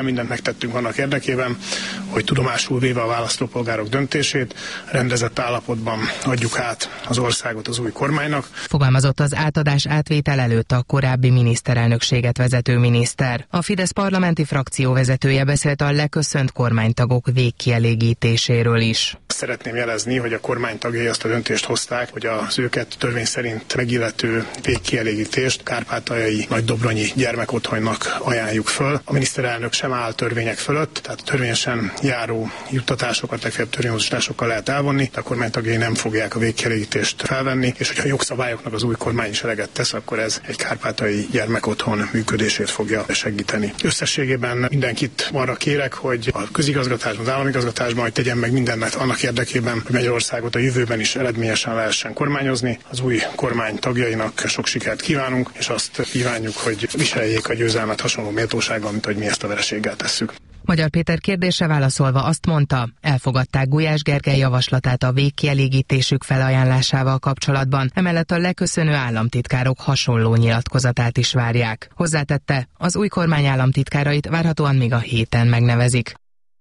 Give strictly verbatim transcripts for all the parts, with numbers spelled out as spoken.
Mindent megtettünk annak érdekében, hogy tudomásul véve a választópolgárok döntését, rendezett állapotban adjuk át az országot az új kormánynak. Fogalmazott az átadás átvétel előtt a korábbi miniszterelnökséget vezető miniszter. A Fidesz parlamenti frakció vezetője beszélt a leköszönt kormánytagok végkielégítéséről is. Szeretném jelezni, hogy a kormánytagjai azt a döntést hozták, hogy az őket törvény szerint megillető végkielégítést Kárpátaljai Nagydobronyi gyermekotthonnak ajánljuk föl. A miniszterelnök sem áll törvények fölött, tehát törvényesen járó juttatásokat, legfeljebb törvényhozásokkal lehet elvonni, de a kormánytagjai nem fogják a végkielégítést felvenni, és hogyha jogszabályoknak az új kormány is eleget tesz, akkor ez egy kárpátaljai gyermekotthon működését fogja segíteni. Összességében mindenkit arra kérek, hogy a közigazgatásban, az államigazgatásban hogy tegyen meg mindent annak érdekében, hogy Magyarországot a jövőben is eredményesen lehessen kormányozni. Az új kormány tagjainak sok sikert kívánunk, és azt kívánjuk, hogy viseljék a győzelmet hasonló méltósággal, mint hogy mi ezt a vereséggel tesszük. Magyar Péter kérdésre válaszolva azt mondta, elfogadták Gulyás Gergely javaslatát a végkielégítésük felajánlásával kapcsolatban, emellett a leköszönő államtitkárok hasonló nyilatkozatát is várják. Hozzátette, az új kormány államtitkárait várhatóan még a héten megnevezik.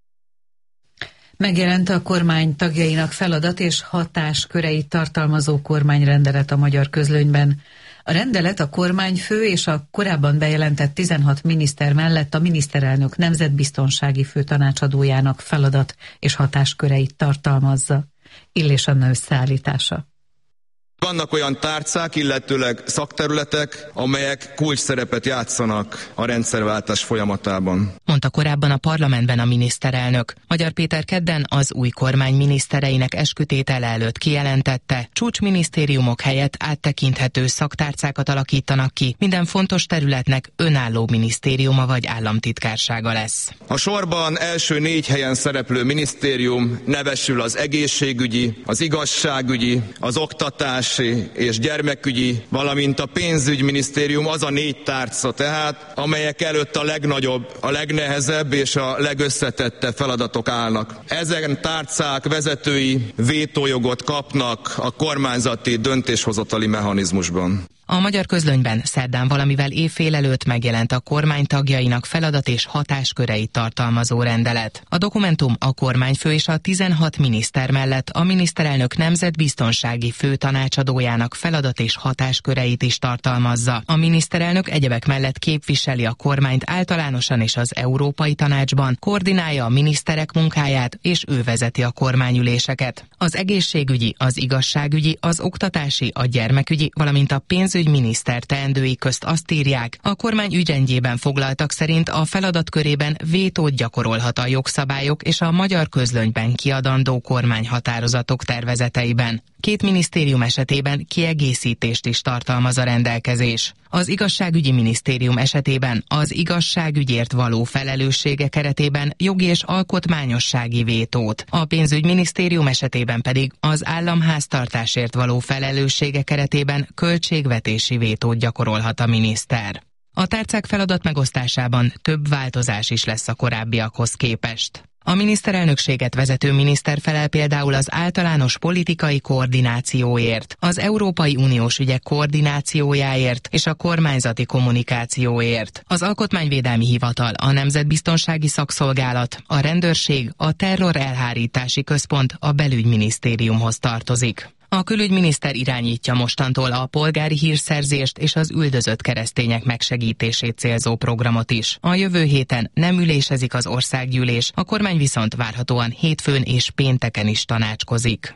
Megjelent a kormány tagjainak feladat és hatásköreit tartalmazó kormányrendelet a Magyar Közlönyben. A rendelet a kormányfő és a korábban bejelentett tizenhat miniszter mellett a miniszterelnök nemzetbiztonsági főtanácsadójának feladat és hatásköreit tartalmazza. Illés Anna összeállítása. Vannak olyan tárcák, illetőleg szakterületek, amelyek kulcsszerepet játszanak a rendszerváltás folyamatában. Mondta korábban a parlamentben a miniszterelnök. Magyar Péter kedden az új kormány minisztereinek eskütétele előtt kijelentette, csúcsminisztériumok helyett áttekinthető szaktárcákat alakítanak ki, minden fontos területnek önálló minisztériuma vagy államtitkársága lesz. A sorban első négy helyen szereplő minisztérium nevesül az egészségügyi, az igazságügyi, az oktatás és gyermekügyi, valamint a pénzügyminisztérium az a négy tárca tehát, amelyek előtt a legnagyobb, a legnehezebb és a legösszetettebb feladatok állnak. Ezen tárcák vezetői vétójogot kapnak a kormányzati döntéshozatali mechanizmusban. A Magyar Közlönyben szerdán valamivel évfél előtt megjelent a kormány tagjainak feladat és hatásköreit tartalmazó rendelet. A dokumentum a kormányfő és a tizenhat miniszter mellett a miniszterelnök nemzetbiztonsági főtanácsadójának feladat és hatásköreit is tartalmazza. A miniszterelnök egyebek mellett képviseli a kormányt általánosan és az Európai Tanácsban, koordinálja a miniszterek munkáját és ő vezeti a kormányüléseket. Az egészségügyi, az igazságügyi, az oktatási, a gyermekügyi, valamint a pénzügyi miniszter teendői közt azt írják, a kormány ügyrendjében foglaltak szerint a feladatkörében vétót gyakorolhat a jogszabályok és a Magyar Közlönyben kiadandó kormányhatározatok tervezeteiben. Két minisztérium esetében kiegészítést is tartalmaz a rendelkezés. Az igazságügyi minisztérium esetében az igazságügyért való felelőssége keretében jogi és alkotmányossági vétót, a pénzügyminisztérium esetében pedig az államháztartásért való felelőssége keretében költségvetési vétót gyakorolhat a miniszter. A tárcák feladat megosztásában több változás is lesz a korábbiakhoz képest. A miniszterelnökséget vezető miniszter felel például az általános politikai koordinációért, az Európai Uniós ügyek koordinációjáért és a kormányzati kommunikációért. Az Alkotmányvédelmi Hivatal, a Nemzetbiztonsági Szakszolgálat, a Rendőrség, a Terror Elhárítási Központ a Belügyminisztériumhoz tartozik. A külügyminiszter irányítja mostantól a polgári hírszerzést és az üldözött keresztények megsegítését célzó programot is. A jövő héten nem ülésezik az országgyűlés, a kormány viszont várhatóan hétfőn és pénteken is tanácskozik.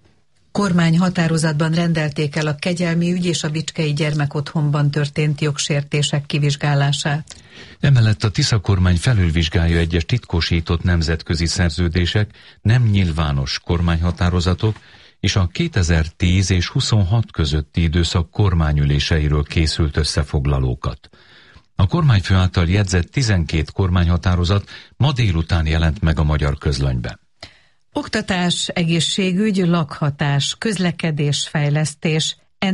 Kormány határozatban rendelték el a Kegyelmi ügy és a Bicskei gyermekotthonban történt jogsértések kivizsgálását. Emellett a Tisza kormány felülvizsgálja egyes titkosított nemzetközi szerződések, nem nyilvános kormányhatározatok, és a kétezer-tíz és huszonhat közötti időszak kormányüléseiről készült összefoglalókat. A kormányfő által jegyzett tizenkét kormányhatározat ma délután jelent meg a Magyar Közlönyben. Oktatás, egészségügy, lakhatás, közlekedésfejlesztés,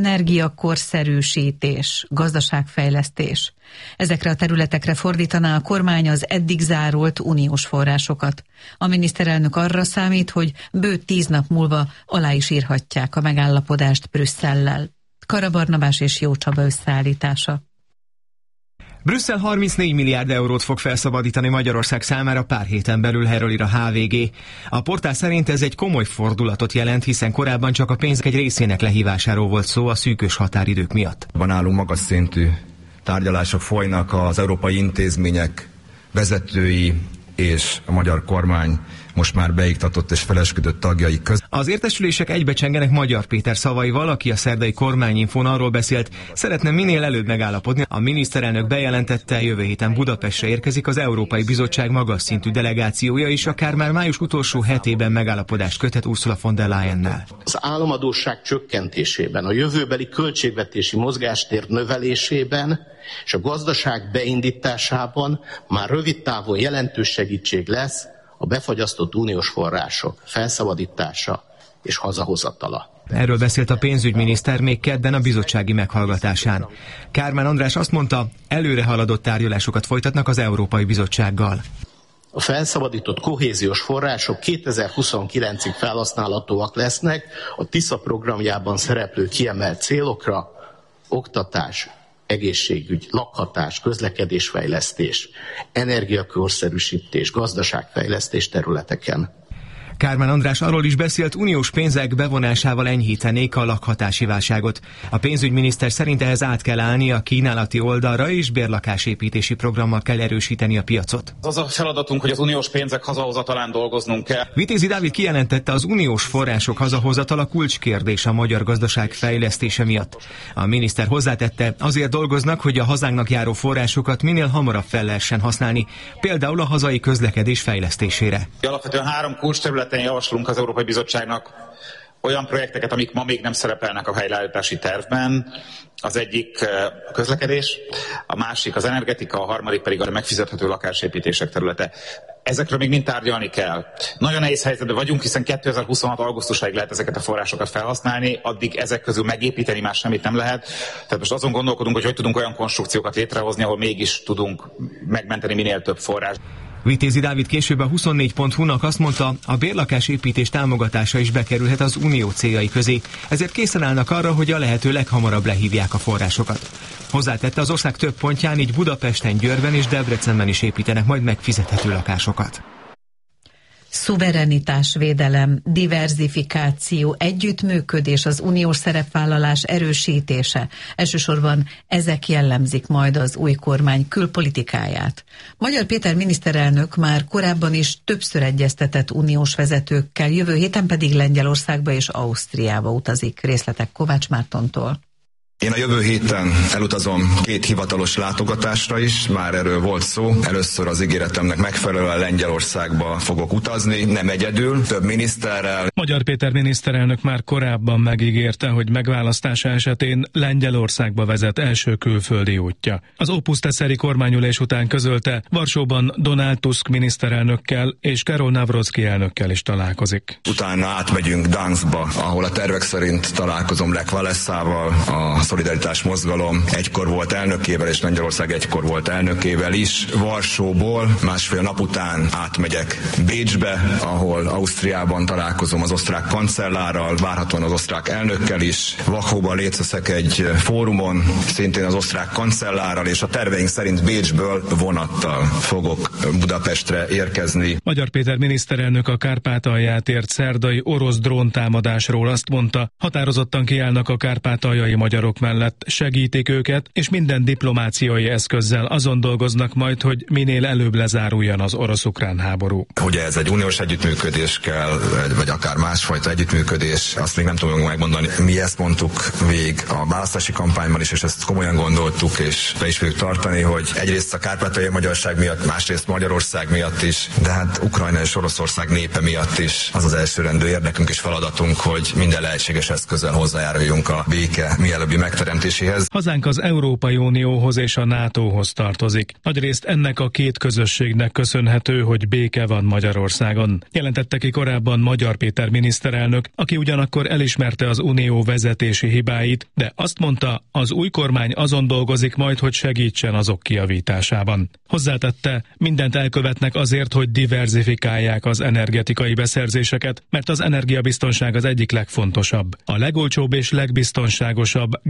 energiakorszerűsítés, gazdaságfejlesztés. Ezekre a területekre fordítaná a kormány az eddig zárolt uniós forrásokat. A miniszterelnök arra számít, hogy bő tíz nap múlva alá is írhatják a megállapodást Brüsszellel. Kara Barnabás és Jó Csaba összeállítása. Brüsszel harmincnégy milliárd eurót fog felszabadítani Magyarország számára pár héten belül, erről ír a há vé gé. A portál szerint ez egy komoly fordulatot jelent, hiszen korábban csak a pénzek egy részének lehívásáról volt szó a szűkös határidők miatt. Van állunk magas szintű tárgyalások folynak az európai intézmények vezetői és a magyar kormány most már beiktatott és felesküdött tagjai között. Az értesülések egybecsengenek Magyar Péter szavaival, aki a szerdai kormányinfón arról beszélt, szeretne minél előbb megállapodni. A miniszterelnök bejelentette, jövő héten Budapestre érkezik az Európai Bizottság magas szintű delegációja, és akár már május utolsó hetében megállapodást köthet Ursula von der Leyennel. Az államadósság csökkentésében, a jövőbeli költségvetési mozgástér növelésében és a gazdaság beindításában már rövid távon jelentős segítség lesz a befagyasztott uniós források felszabadítása és hazahozatala. Erről beszélt a pénzügyminiszter még kedden a bizottsági meghallgatásán. Kármán András azt mondta, előre haladott tárgyalásokat folytatnak az Európai Bizottsággal. A felszabadított kohéziós források kétezer-huszonkilencig felhasználhatóak lesznek a TISZA programjában szereplő kiemelt célokra: oktatás, egészségügy, lakhatás, közlekedésfejlesztés, energiakorszerűsítés, gazdaságfejlesztés területeken. Kármán András arról is beszélt, uniós pénzek bevonásával enyhítenék a lakhatási válságot. A pénzügyminiszter szerint ehhez át kell állni a kínálati oldalra, és bérlakásépítési programmal kell erősíteni a piacot. Az a feladatunk, hogy az uniós pénzek hazahozatalán dolgoznunk kell. Vitézi Dávid kijelentette, az uniós források hazahozatala kulcskérdés a magyar gazdaság fejlesztése miatt. A miniszter hozzátette, azért dolgoznak, hogy a hazánknak járó forrásokat minél hamarabb fel lehessen használni, például a hazai közlekedés fejlesztésére. Alapvetően három kulcsterület javaslunk az Európai Bizottságnak olyan projekteket, amik ma még nem szerepelnek a helyreállítási tervben. Az egyik a közlekedés, a másik az energetika, a harmadik pedig a megfizethető lakásépítések területe. Ezekről még mind tárgyalni kell. Nagyon nehéz helyzetben vagyunk, hiszen kétezer-huszonhat augusztusáig lehet ezeket a forrásokat felhasználni, addig ezek közül megépíteni már semmit nem lehet. Tehát most azon gondolkodunk, hogy hogy tudunk olyan konstrukciókat létrehozni, ahol mégis tudunk megmenteni minél több forrást. Vitézi Dávid később a huszonnégy pont hu-nak azt mondta, a bérlakásépítés támogatása is bekerülhet az unió céljai közé, ezért készen állnak arra, hogy a lehető leghamarabb lehívják a forrásokat. Hozzátette, az ország több pontján, így Budapesten, Győrben és Debrecenben is építenek majd megfizethető lakásokat. Szuverenitásvédelem, diverzifikáció, együttműködés, az uniós szerepvállalás erősítése. Elsősorban ezek jellemzik majd az új kormány külpolitikáját. Magyar Péter miniszterelnök már korábban is többször egyeztetett uniós vezetőkkel, jövő héten pedig Lengyelországba és Ausztriába utazik. Részletek Kovács Mártontól. Én a jövő héten elutazom két hivatalos látogatásra is, már erről volt szó. Először az ígéretemnek megfelelően Lengyelországba fogok utazni, nem egyedül, több miniszterrel. Magyar Péter miniszterelnök már korábban megígérte, hogy megválasztása esetén Lengyelországba vezet első külföldi útja. Az opuszteszeri kormányülés után közölte, Varsóban Donald Tusk miniszterelnökkel és Karol Nawrocki elnökkel is találkozik. Utána átmegyünk Gdanskba, ahol a tervek szerint találkozom Lech Walesával, a Szolidaritás Mozgalom egykor volt elnökével, és Lengyelország egykor volt elnökével is. Varsóból másfél nap után átmegyek Bécsbe, ahol Ausztriában találkozom az osztrák kancellárral, várhatóan az osztrák elnökkel is. Wachauban létezek egy fórumon, szintén az osztrák kancellárral, és a terveink szerint Bécsből vonattal fogok Budapestre érkezni. Magyar Péter miniszterelnök a Kárpátalját ért szerdai orosz dróntámadásról azt mondta, határozottan kiállnak a kárpátaljai magyarok mellett, segítik őket, és minden diplomáciai eszközzel azon dolgoznak majd, hogy minél előbb lezáruljon az orosz-ukrán háború. Ugye ez egy uniós együttműködés kell, vagy akár másfajta együttműködés, azt még nem tudunk megmondani. Mi ezt mondtuk végig a választási kampányban is, és ezt komolyan gondoltuk, és be is fogjuk tartani, hogy egyrészt a kárpátaljai magyarság miatt, másrészt Magyarország miatt is, de hát Ukrajna és Oroszország népe miatt is az az elsőrendű érdekünk és feladatunk, hogy minden lehetséges eszközzel hozzájáruljunk a béke mielőbbi megteremtéséhez. Hazánk az Európai Unióhoz és a nátóhoz tartozik. Nagyrészt ennek a két közösségnek köszönhető, hogy béke van Magyarországon. Jelentette ki korábban Magyar Péter miniszterelnök, aki ugyanakkor elismerte az unió vezetési hibáit, de azt mondta, az új kormány azon dolgozik majd, hogy segítsen azok kijavításában. Hozzátette, mindent elkövetnek azért, hogy diverzifikálják az energetikai beszerzéseket, mert az energiabiztonság az egyik legfontosabb. A legolcsóbb és legbiztonságosabb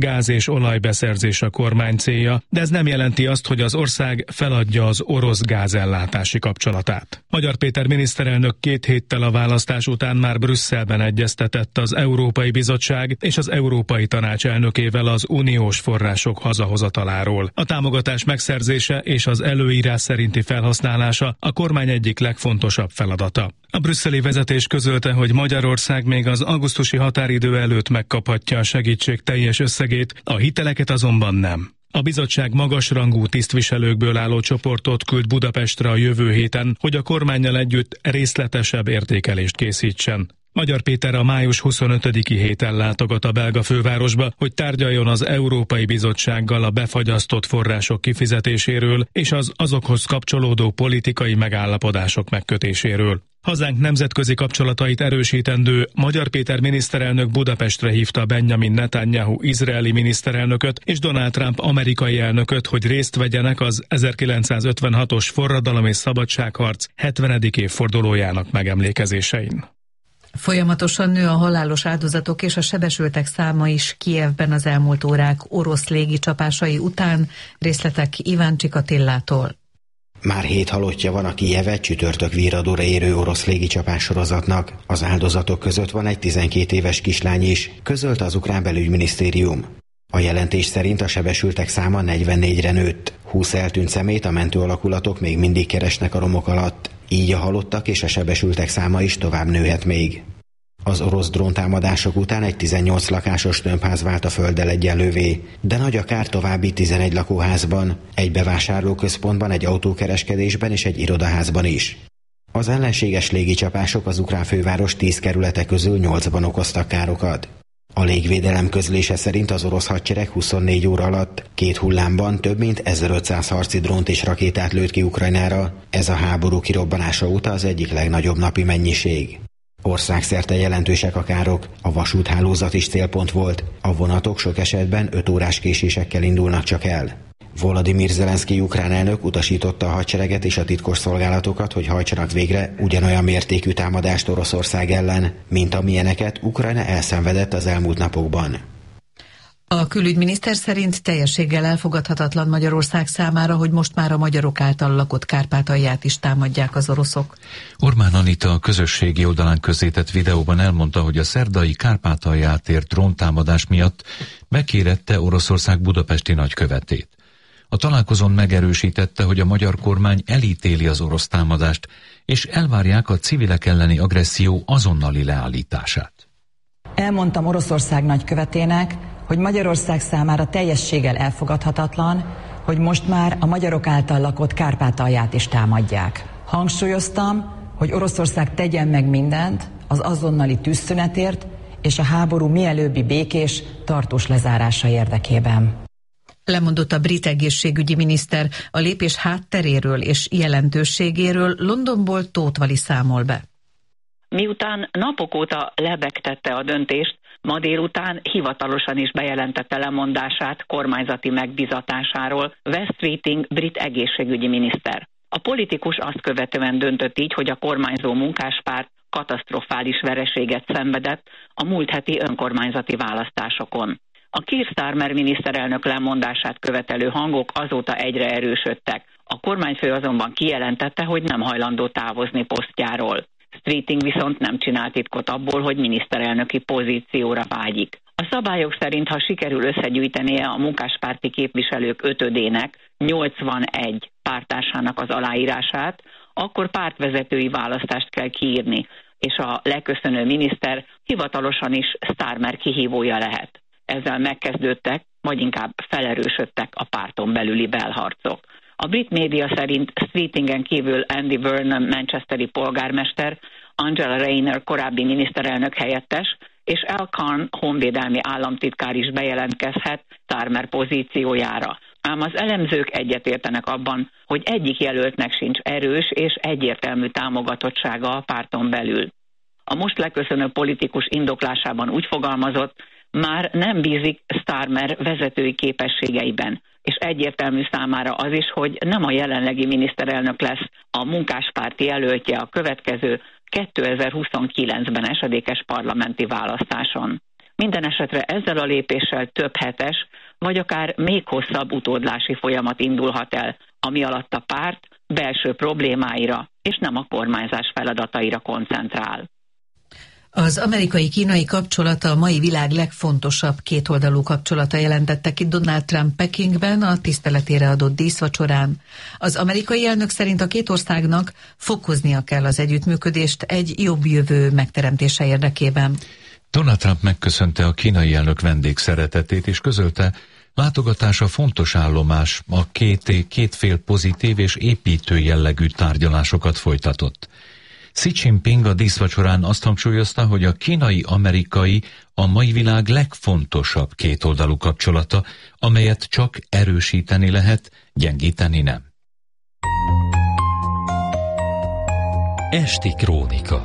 gáz és olajbeszerzés a kormány célja, de ez nem jelenti azt, hogy az ország feladja az orosz gázellátási kapcsolatát. Magyar Péter miniszterelnök két héttel a választás után már Brüsszelben egyeztetett az Európai Bizottság és az Európai Tanács elnökével az uniós források hazahozataláról. A támogatás megszerzése és az előírás szerinti felhasználása a kormány egyik legfontosabb feladata. A brüsszeli vezetés közölte, hogy Magyarország még az augusztusi határidő előtt megkaphatja a segítség teljes összegét, a hiteleket azonban nem. A bizottság magasrangú tisztviselőkből álló csoportot küld Budapestre a jövő héten, hogy a kormánnyal együtt részletesebb értékelést készítsen. Magyar Péter a május huszonötödiki héten látogat a belga fővárosba, hogy tárgyaljon az Európai Bizottsággal a befagyasztott források kifizetéséről és az azokhoz kapcsolódó politikai megállapodások megkötéséről. Hazánk nemzetközi kapcsolatait erősítendő Magyar Péter miniszterelnök Budapestre hívta Benjamin Netanyahu izraeli miniszterelnököt és Donald Trump amerikai elnököt, hogy részt vegyenek az ezerkilencszázötvenhatos forradalom és szabadságharc hetvenedik évfordulójának megemlékezésein. Folyamatosan nő a halálos áldozatok és a sebesültek száma is Kijevben az elmúlt órák orosz légicsapásai után. Részletek Iváncsik Attillától. Már hét halottja van a Kijevet csütörtök virradóra érő orosz légicsapás sorozatnak. Az áldozatok között van egy tizenkét éves kislány is, közölte az ukrán belügyminisztérium. A jelentés szerint a sebesültek száma negyvennégyre nőtt. húsz eltűnt személyt a mentő alakulatok még mindig keresnek a romok alatt. Így a halottak és a sebesültek száma is tovább nőhet még. Az orosz dróntámadások után egy tizennyolc lakásos tömbház vált a földdel egyenlővé, de nagy a kár további tizenegy lakóházban, egy bevásárlóközpontban, egy autókereskedésben és egy irodaházban is. Az ellenséges légicsapások az ukrán főváros tíz kerülete közül nyolcban okoztak károkat. A légvédelem közlése szerint az orosz hadsereg huszonnégy óra alatt két hullámban több mint ezerötszáz harci drónt és rakétát lőtt ki Ukrajnára. Ez a háború kirobbanása óta az egyik legnagyobb napi mennyiség. Országszerte jelentősek a károk, a vasúthálózat is célpont volt, a vonatok sok esetben öt órás késésekkel indulnak csak el. Volodymyr Zelenszky ukrán elnök utasította a hadsereget és a titkos szolgálatokat, hogy hajtsanak végre ugyanolyan mértékű támadást Oroszország ellen, mint amilyeneket Ukrajna elszenvedett az elmúlt napokban. A külügyminiszter szerint teljességgel elfogadhatatlan Magyarország számára, hogy most már a magyarok által lakott Kárpátalját is támadják az oroszok. Orbán Anita a közösségi oldalán közzétett videóban elmondta, hogy a szerdai Kárpátalját ért dróntámadás miatt megkérette Oroszország budapesti nagykövetét. A találkozón megerősítette, hogy a magyar kormány elítéli az orosz támadást, és elvárják a civilek elleni agresszió azonnali leállítását. Elmondtam Oroszország nagykövetének, hogy Magyarország számára teljességgel elfogadhatatlan, hogy most már a magyarok által lakott Kárpátalját is támadják. Hangsúlyoztam, hogy Oroszország tegyen meg mindent az azonnali tűzszünetért és a háború mielőbbi békés, tartós lezárása érdekében. Lemondott a brit egészségügyi miniszter. A lépés hátteréről és jelentőségéről Londonból Tóth Vali számol be. Miután napok óta lebegtette a döntést, ma délután hivatalosan is bejelentette lemondását kormányzati megbizatásáról Wes Keating brit egészségügyi miniszter. A politikus azt követően döntött így, hogy a kormányzó munkáspárt katasztrofális vereséget szenvedett a múlt heti önkormányzati választásokon. A Keir Starmer miniszterelnök lemondását követelő hangok azóta egyre erősödtek. A kormányfő azonban kijelentette, hogy nem hajlandó távozni posztjáról. Keating viszont nem csinált titkot abból, hogy miniszterelnöki pozícióra vágyik. A szabályok szerint, ha sikerül összegyűjtenie a munkáspárti képviselők ötödének, nyolcvanegy párttársának az aláírását, akkor pártvezetői választást kell kiírni, és a leköszönő miniszter hivatalosan is Starmer kihívója lehet. Ezzel megkezdődtek, vagy inkább felerősödtek a párton belüli belharcok. A brit média szerint Keatingen kívül Andy Burnham manchesteri polgármester, Angela Rayner korábbi miniszterelnök helyettes, és Al Khan honvédelmi államtitkár is bejelentkezhet Starmer pozíciójára. Ám az elemzők egyetértenek abban, hogy egyik jelöltnek sincs erős és egyértelmű támogatottsága a párton belül. A most leköszönő politikus indoklásában úgy fogalmazott, már nem bízik Starmer vezetői képességeiben, és egyértelmű számára az is, hogy nem a jelenlegi miniszterelnök lesz a munkáspárti jelöltje a következő kétezer-huszonkilencben esedékes parlamenti választáson. Minden esetre ezzel a lépéssel több hetes, vagy akár még hosszabb utódlási folyamat indulhat el, ami alatt a párt belső problémáira és nem a kormányzás feladataira koncentrál. Az amerikai-kínai kapcsolata a mai világ legfontosabb kétoldalú kapcsolata, jelentette ki Donald Trump Pekingben a tiszteletére adott díszvacsorán. Az amerikai elnök szerint a két országnak fokoznia kell az együttműködést egy jobb jövő megteremtése érdekében. Donald Trump megköszönte a kínai elnök vendégszeretetét és közölte, látogatása fontos állomás, a két, két fél pozitív és építő jellegű tárgyalásokat folytatott. Xi Jinping a díszvacsorán azt hangsúlyozta, hogy a kínai-amerikai a mai világ legfontosabb kétoldalú kapcsolata, amelyet csak erősíteni lehet, gyengíteni nem. Esti krónika.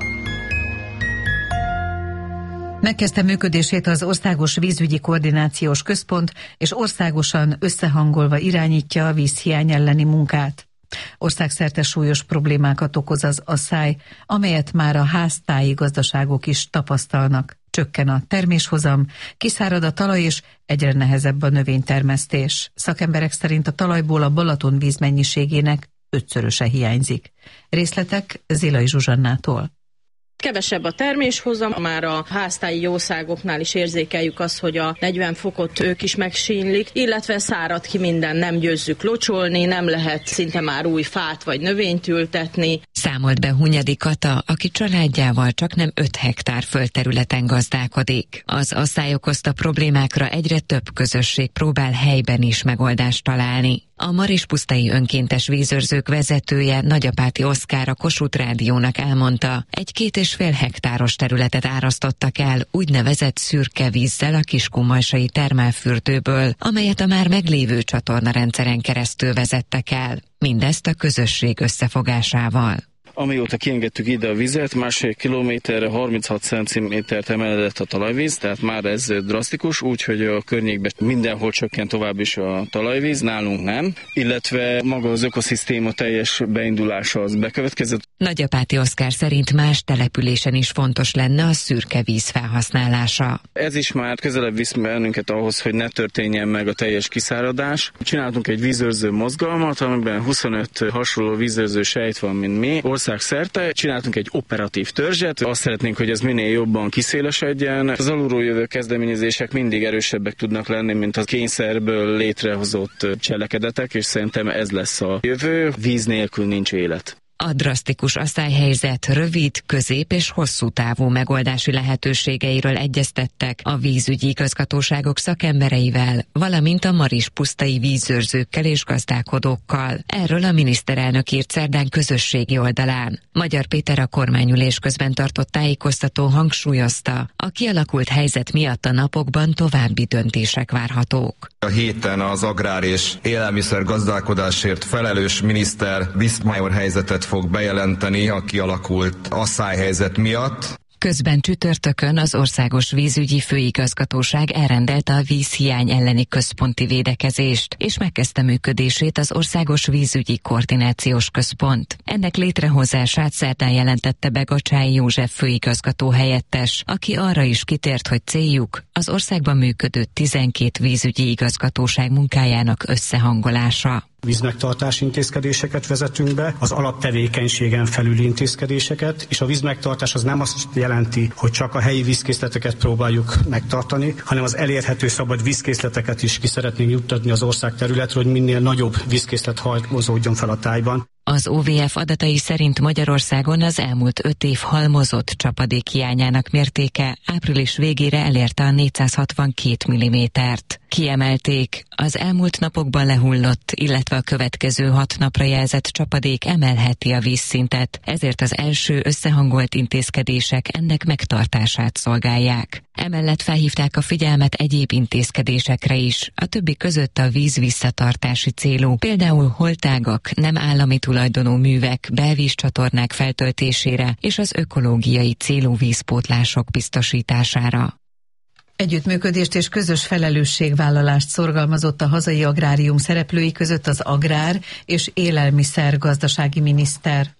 Megkezdte működését az Országos Vízügyi Koordinációs Központ, és országosan összehangolva irányítja a vízhiány elleni munkát. Országszerte súlyos problémákat okoz az asszály, amelyet már a háztáji gazdaságok is tapasztalnak. Csökken a terméshozam, kiszárad a talaj és egyre nehezebb a növénytermesztés. Szakemberek szerint a talajból a Balaton vízmennyiségének ötszöröse hiányzik. Részletek Zilai Zsuzsannától. Kevesebb a terméshozam, már a háztáji jószágoknál is érzékeljük azt, hogy a negyven fokot ők is megsínlik, illetve szárad ki minden, nem győzzük locsolni, nem lehet szinte már új fát vagy növényt ültetni. Számolt be Hunyadi Kata, aki családjával csaknem öt hektár földterületen gazdálkodik. Az asszály okozta problémákra egyre több közösség próbál helyben is megoldást találni. A Marispusztai Önkéntes Vízőrzők vezetője, Nagyapáti Oszkár a Kossuth Rádiónak elmondta, egy két és fél hektáros területet árasztottak el úgynevezett szürke vízzel a Kiskunmalsai termálfürdőből, amelyet a már meglévő csatornarendszeren keresztül vezettek el. Mindezt a közösség összefogásával. Amióta kiengedtük ide a vizet, másfél kilométerre harminchat centimétert emelkedett a talajvíz, tehát már ez drasztikus, úgyhogy a környékben mindenhol csökkent tovább is a talajvíz, nálunk nem, illetve maga az ökoszisztéma teljes beindulása az bekövetkezett. Nagyapáti Oszkár szerint más településen is fontos lenne a szürke víz felhasználása. Ez is már közelebb visz bennünket ahhoz, hogy ne történjen meg a teljes kiszáradás. Csináltunk egy vízőrző mozgalmat, amiben huszonöt hasonló vízőrző sejt van, mint mi, országszerte. Csináltunk egy operatív törzset, azt szeretnénk, hogy ez minél jobban kiszélesedjen. Az alulról jövő kezdeményezések mindig erősebbek tudnak lenni, mint a kényszerből létrehozott cselekedetek, és szerintem ez lesz a jövő. Víz nélkül nincs élet. A drasztikus asszályhelyzet rövid, közép és hosszú távú megoldási lehetőségeiről egyeztettek a vízügyi igazgatóságok szakembereivel, valamint a marispusztai vízőrzőkkel és gazdálkodókkal. Erről a miniszterelnök írt szerdán közösségi oldalán. Magyar Péter a kormányülés közben tartott tájékoztató hangsúlyozta, a kialakult helyzet miatt a napokban további döntések várhatók. A héten az agrár és élelmiszer gazdálkodásért felelős miniszter Viszmajor helyzetet fog bejelenteni a kialakult asszályhelyzet miatt. Közben csütörtökön az Országos Vízügyi Főigazgatóság elrendelte a vízhiány elleni központi védekezést, és megkezdte működését az Országos Vízügyi Koordinációs Központ. Ennek létrehozását szerdán jelentette be Gacsái József főigazgató helyettes, aki arra is kitért, hogy céljuk az országban működő tizenkét vízügyi igazgatóság munkájának összehangolása. Vízmegtartási intézkedéseket vezetünk be, az alaptevékenységen felüli intézkedéseket, és a vízmegtartás az nem azt jelenti, hogy csak a helyi vízkészleteket próbáljuk megtartani, hanem az elérhető szabad vízkészleteket is ki szeretnénk juttatni az ország területről, hogy minél nagyobb vízkészlet halmozódjon fel a tájban. Az o vé ef adatai szerint Magyarországon az elmúlt öt év halmozott csapadék hiányának mértéke április végére elérte a négyszázhatvankét millimétert. Kiemelték, az elmúlt napokban lehullott, illetve a következő hat napra jelzett csapadék emelheti a vízszintet, ezért az első összehangolt intézkedések ennek megtartását szolgálják. Emellett felhívták a figyelmet egyéb intézkedésekre is, a többi között a víz visszatartási célú, például holtágak, nem állami tulajdonú művek, belvízcsatornák feltöltésére és az ökológiai célú vízpótlások biztosítására. Együttműködést és közös felelősségvállalást szorgalmazott a hazai agrárium szereplői között az agrár és élelmiszer gazdasági miniszter.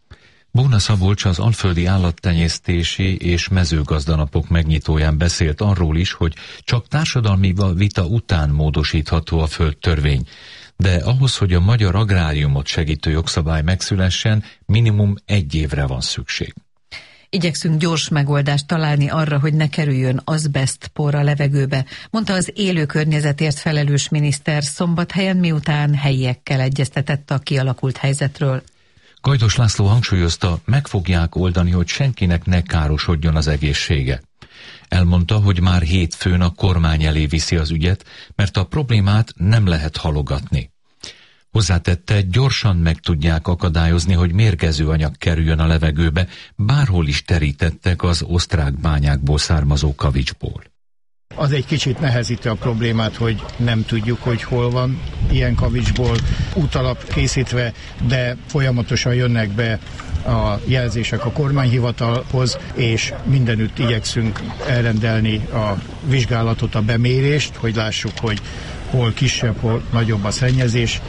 Bóna Szabolcs az alföldi állattenyésztési és mezőgazdanapok megnyitóján beszélt arról is, hogy csak társadalmi vita után módosítható a földtörvény, de ahhoz, hogy a magyar agráriumot segítő jogszabály megszülessen, minimum egy évre van szükség. Igyekszünk gyors megoldást találni arra, hogy ne kerüljön azbesztpor a levegőbe, mondta az élő környezetért felelős miniszter Szombathelyen, miután helyiekkel egyeztetett a kialakult helyzetről. Gajdos László hangsúlyozta, meg fogják oldani, hogy senkinek ne károsodjon az egészsége. Elmondta, hogy már hétfőn a kormány elé viszi az ügyet, mert a problémát nem lehet halogatni. Hozzátette, gyorsan meg tudják akadályozni, hogy mérgező anyag kerüljön a levegőbe, bárhol is terítettek az osztrák bányákból származó kavicsból. Az egy kicsit nehezíti a problémát, hogy nem tudjuk, hogy hol van ilyen kavicsból útalap készítve, de folyamatosan jönnek be a jelzések a kormányhivatalhoz, és mindenütt igyekszünk elrendelni a vizsgálatot, a bemérést, hogy lássuk, hogy hol kisebb, hol nagyobb a szennyezés.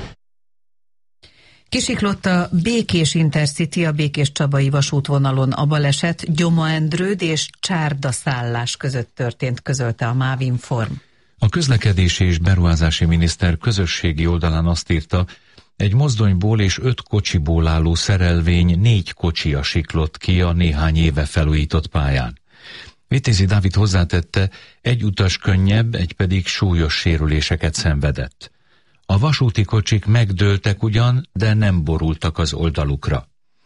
Kisiklott a Békés Intercity a Békés-Csabai vasútvonalon. A baleset Gyoma-Endrőd és Csárda-Szállás között történt, közölte a Mávinform. A közlekedési és beruházási miniszter közösségi oldalán azt írta, egy mozdonyból és öt kocsiból álló szerelvény négy kocsia siklott ki a néhány éve felújított pályán. Vitézi Dávid hozzátette, egy utas könnyebb, egy pedig súlyos sérüléseket szenvedett. A vasúti kocsik megdőltek ugyan, de nem borultak az oldalukra.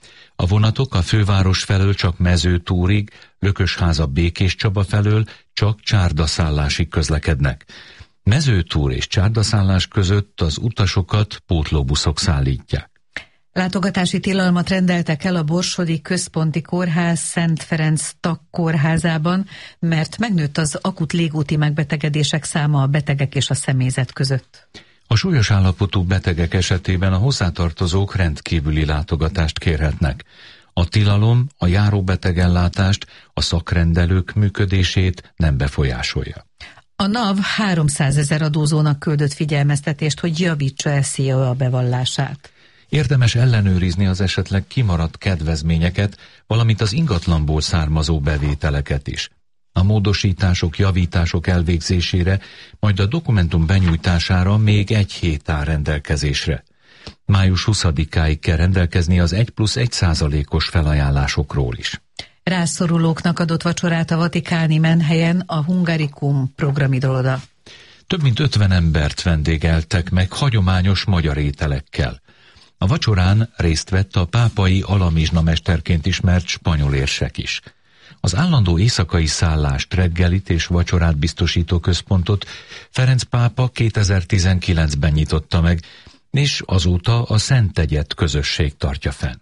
A vonatok a főváros felől csak Mezőtúrig, Lökösháza Békéscsaba felől csak Csárdaszállásig közlekednek. Mezőtúr és Csárdaszállás között az utasokat pótlóbuszok szállítják. Látogatási tilalmat rendeltek el a Borsodi Központi Kórház Szent Ferenc tagkórházában, mert megnőtt az akut légúti megbetegedések száma a betegek és a személyzet között. A súlyos állapotú betegek esetében a hozzátartozók rendkívüli látogatást kérhetnek. A tilalom a járóbetegellátást, a szakrendelők működését nem befolyásolja. A NAV háromszázezer adózónak küldött figyelmeztetést, hogy javítsa e szé e o a bevallását. Érdemes ellenőrizni az esetleg kimaradt kedvezményeket, valamint az ingatlanból származó bevételeket is. A módosítások, javítások elvégzésére, majd a dokumentum benyújtására még egy hét áll rendelkezésre. május huszadikáig kell rendelkezni az egy plusz egy százalékos felajánlásokról is. Rászorulóknak adott vacsorát a vatikáni menhelyen a Hungarikum programiroda. Több mint ötven embert vendégeltek meg hagyományos magyar ételekkel. A vacsorán részt vett a pápai alamizsna mesterként ismert spanyol érsek is. Az állandó éjszakai szállást, reggelit és vacsorát biztosító központot Ferenc pápa kétezer-tizenkilencben nyitotta meg, és azóta a Szent Egyed közösség tartja fenn.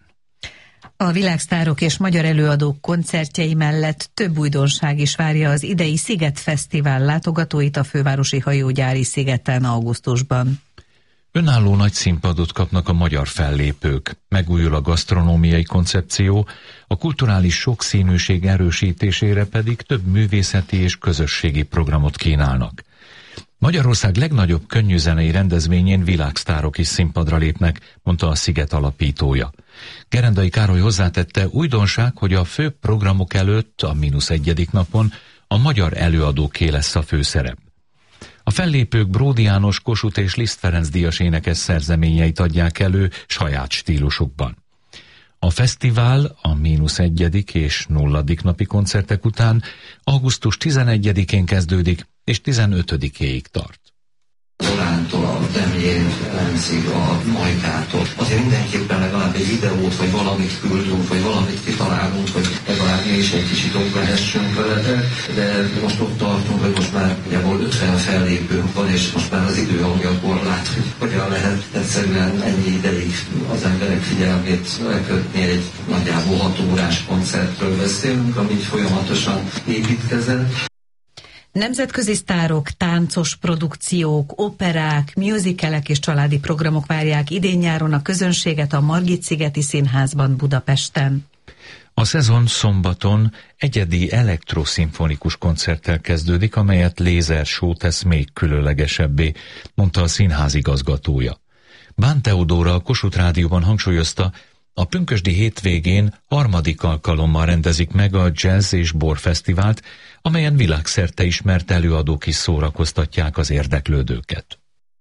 A világsztárok és magyar előadók koncertjei mellett több újdonság is várja az idei Sziget Fesztivál látogatóit a fővárosi hajógyári szigeten augusztusban. Önálló nagy színpadot kapnak a magyar fellépők, megújul a gasztronómiai koncepció, a kulturális sokszínűség erősítésére pedig több művészeti és közösségi programot kínálnak. Magyarország legnagyobb könnyűzenei rendezvényén világsztárok is színpadra lépnek, mondta a Sziget alapítója. Gerendai Károly hozzátette, újdonság, hogy a fő programok előtt, a mínusz egyedik napon a magyar előadóké lesz a főszerep. A fellépők Bródi János, Kossuth és Liszt Ferenc díjas énekes szerzeményeit adják elő saját stílusukban. A fesztivál a mínusz egyedik és nulladik napi koncertek után augusztus tizenegyedikén kezdődik és tizenötödikéig tart. Zorántól, a Demjén, Lemszig, a Majkától. Azért mindenképpen legalább egy videót, vagy valamit küldünk, vagy valamit kitalálunk, hogy legalább mi is egy kicsit ott lehessünk vele, de most ott tartunk, hogy most már ugyanúgy ötven fellépőnk van, és most már az idő a korlát, hogy hogyan lehet egyszerűen ennyi ideig az emberek figyelmét lekötni. Egy nagyjából hat órás koncertről beszélünk, amit folyamatosan építkezett. Nemzetközi sztárok, táncos produkciók, operák, musicalek és családi programok várják idén-nyáron a közönséget a Margit-szigeti Színházban Budapesten. A szezon szombaton egyedi elektroszimfonikus koncerttel kezdődik, amelyet Lézer Show tesz még különlegesebbé, mondta a színház igazgatója. Bán Teodóra a Kossuth Rádióban hangsúlyozta, A pünkösdi hétvégén harmadik alkalommal rendezik meg a Jazz és Bor Fesztivált, amelyen világszerte ismert előadók is szórakoztatják az érdeklődőket.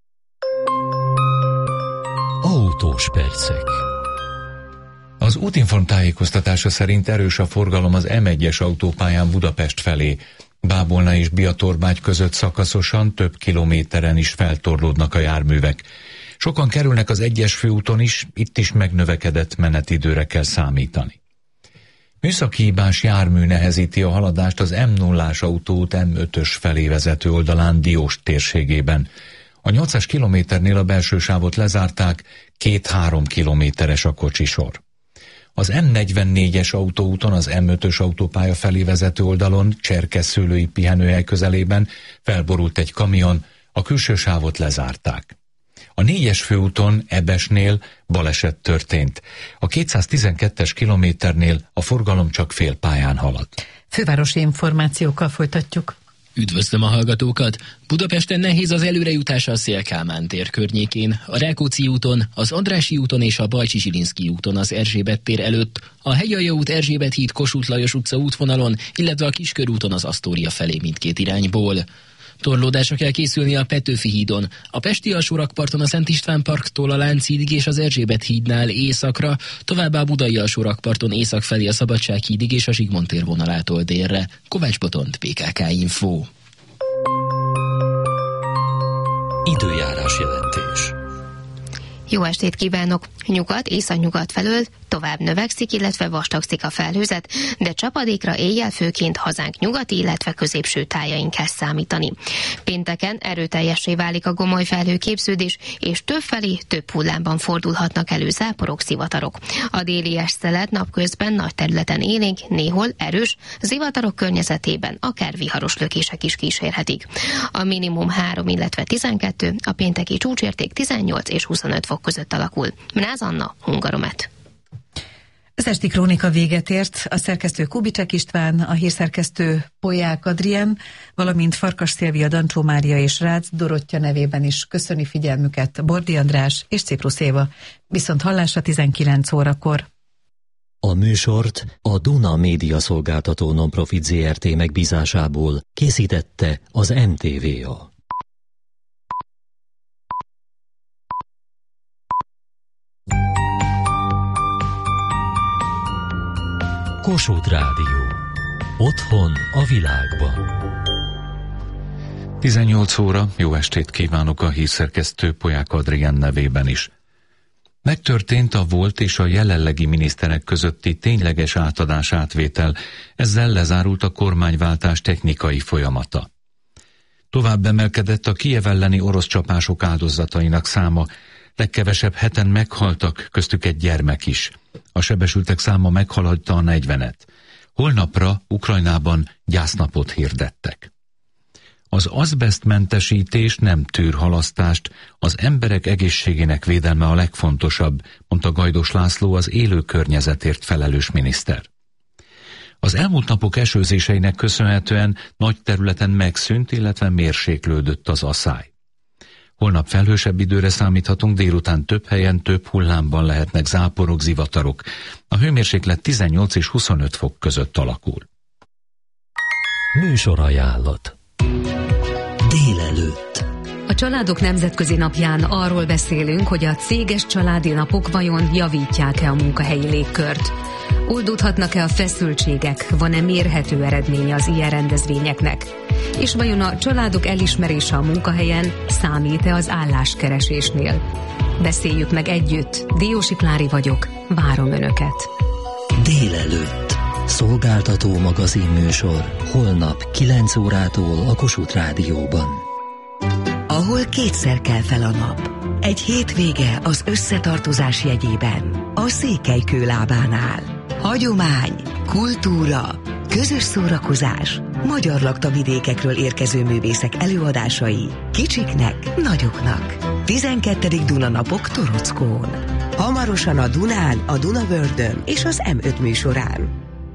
Autós percek. Az Útinform tájékoztatása szerint erős a forgalom az M egyes autópályán Budapest felé. Bábolna és Biatorbágy között szakaszosan több kilométeren is feltorlódnak a járművek. Sokan kerülnek az egyes főúton is, itt is megnövekedett menetidőre kell számítani. Műszaki hibás jármű nehezíti a haladást az M nullás autóút M ötös felé vezető oldalán Diós térségében. A nyolcas kilométernél a belső sávot lezárták, két-három kilométeres a kocsisor. Az M negyvennégyes autóúton az M ötös autópálya felé vezető oldalon, Cserkészőlői pihenőhely közelében felborult egy kamion, a külső sávot lezárták. A négyes főúton Ebesnél baleset történt. A kétszáztizenkettes kilométernél a forgalom csak fél pályán halad. Fővárosi információkkal folytatjuk. Üdvözlöm a hallgatókat! Budapesten nehéz az előrejutása a Széll-Kálmán tér környékén, a Rákóczi úton, az Andrássy úton és a Bajcsy-Zsilinszky úton az Erzsébet tér előtt, a Hegyalja út, Erzsébet híd, Kossuth Lajos utca útvonalon, illetve a Kiskörúton az Asztória felé mindkét irányból. Torlódásra kell készülni a Petőfi hídon, a pesti alsórakparton a Szent István parktól a Lánchídig és az Erzsébet hídnál északra, továbbá a budai alsórakparton észak felé a Szabadsághídig és a Zsigmond tér vonalától délre. Kovács Botont, bé ká ká Info. Időjárás jelentés. Jó estét kívánok! Nyugat, északnyugat felől tovább növekszik, illetve vastagszik a felhőzet, de csapadékra éjjel főként hazánk nyugati, illetve középső tájain kell számítani. Pénteken erőteljessé válik a gomoly felhőképződés, és többfelé több hullámban fordulhatnak elő záporok, zivatarok. A déli eszelet napközben nagy területen élénk, néhol erős, zivatarok környezetében akár viharos lökések is kísérhetik. A minimum három, illetve tizenkettő, a pénteki csúcsérték tizennyolc és huszonöt fok között alakul. Mnáz Anna, Hungaromet. Az esti krónika véget ért, a szerkesztő Kubicsek István, a hírszerkesztő Polyák Adrien, valamint Farkas Szilvia, Dancsó Mária és Rácz Dorottya nevében is köszöni figyelmüket Bordi András és Ciprus Éva. Viszont hallásra tizenkilenc órakor. A műsort a Duna Média Szolgáltató Nonprofit zé er té megbízásából készítette az em té vé á. Kossuth Rádió. Otthon a világban. tizennyolc óra, jó estét kívánok a hírszerkesztő Polyák Adrien nevében is. Megtörtént a volt és a jelenlegi miniszterek közötti tényleges átadás-átvétel, ezzel lezárult a kormányváltás technikai folyamata. Tovább emelkedett a Kijev elleni orosz csapások áldozatainak száma, legkevesebb heten meghaltak, köztük egy gyermek is. A sebesültek száma meghaladta a negyvenet. Holnapra Ukrajnában gyásznapot hirdettek. Az azbesztmentesítés nem tűr halasztást, az emberek egészségének védelme a legfontosabb, mondta Gajdos László, az élő környezetért felelős miniszter. Az elmúlt napok esőzéseinek köszönhetően nagy területen megszűnt, illetve mérséklődött az aszály. Holnap felhősebb időre számíthatunk, délután több helyen, több hullámban lehetnek záporok, zivatarok. A hőmérséklet tizennyolc és huszonöt fok között alakul. Műsorajánlat. Délelőtt. A Családok Nemzetközi Napján arról beszélünk, hogy a céges családi napok vajon javítják-e a munkahelyi légkört. Oldódhatnak-e a feszültségek, van-e mérhető eredménye az ilyen rendezvényeknek? És vajon a családok elismerése a munkahelyen számít-e az álláskeresésnél? Beszéljük meg együtt. Diósi Klári vagyok, várom Önöket. Délelőtt. Szolgáltató magazinműsor holnap kilenc órától a Kossuth Rádióban. Ahol kétszer kell fel a nap. Egy hétvége az összetartozás jegyében. A Székelykőlábánál. Hagyomány, kultúra, közös szórakozás, magyar laktavidékekről érkező művészek előadásai, kicsiknek, nagyoknak. tizenkettedik Dunanapok Torockón. Hamarosan a Dunán, a Dunavördön és az em öt műsorán.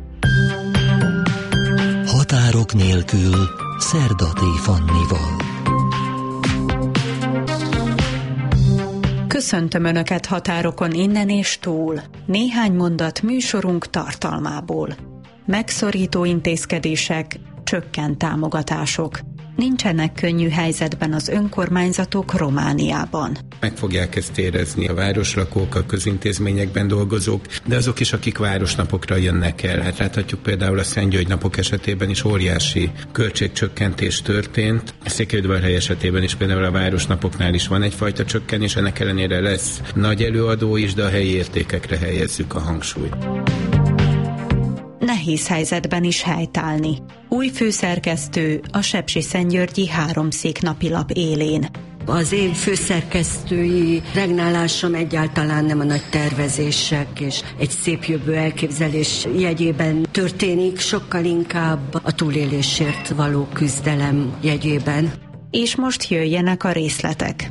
Határok nélkül Szerdaté Fannival. Köszöntöm Önöket határokon innen és túl. Néhány mondat műsorunk tartalmából. Megszorító intézkedések, csökkent támogatások. Nincsenek könnyű helyzetben az önkormányzatok Romániában. Meg fogják ezt érezni a városlakók, a közintézményekben dolgozók, de azok is, akik városnapokra jönnek el. Hát láthatjuk például a Szentgyörgy napok esetében is óriási költségcsökkentés történt. A Székelyudvarhely esetében is például a városnapoknál is van egyfajta csökkenés, ennek ellenére lesz nagy előadó is, de a helyi értékekre helyezzük a hangsúlyt. Nehéz helyzetben is helytállni. Új főszerkesztő a sepsiszentgyörgyi Háromszék napilap élén. Az én főszerkesztői regnálásom egyáltalán nem a nagy tervezések és egy szép jövő elképzelés jegyében történik, sokkal inkább a túlélésért való küzdelem jegyében. És most jöjjenek a részletek.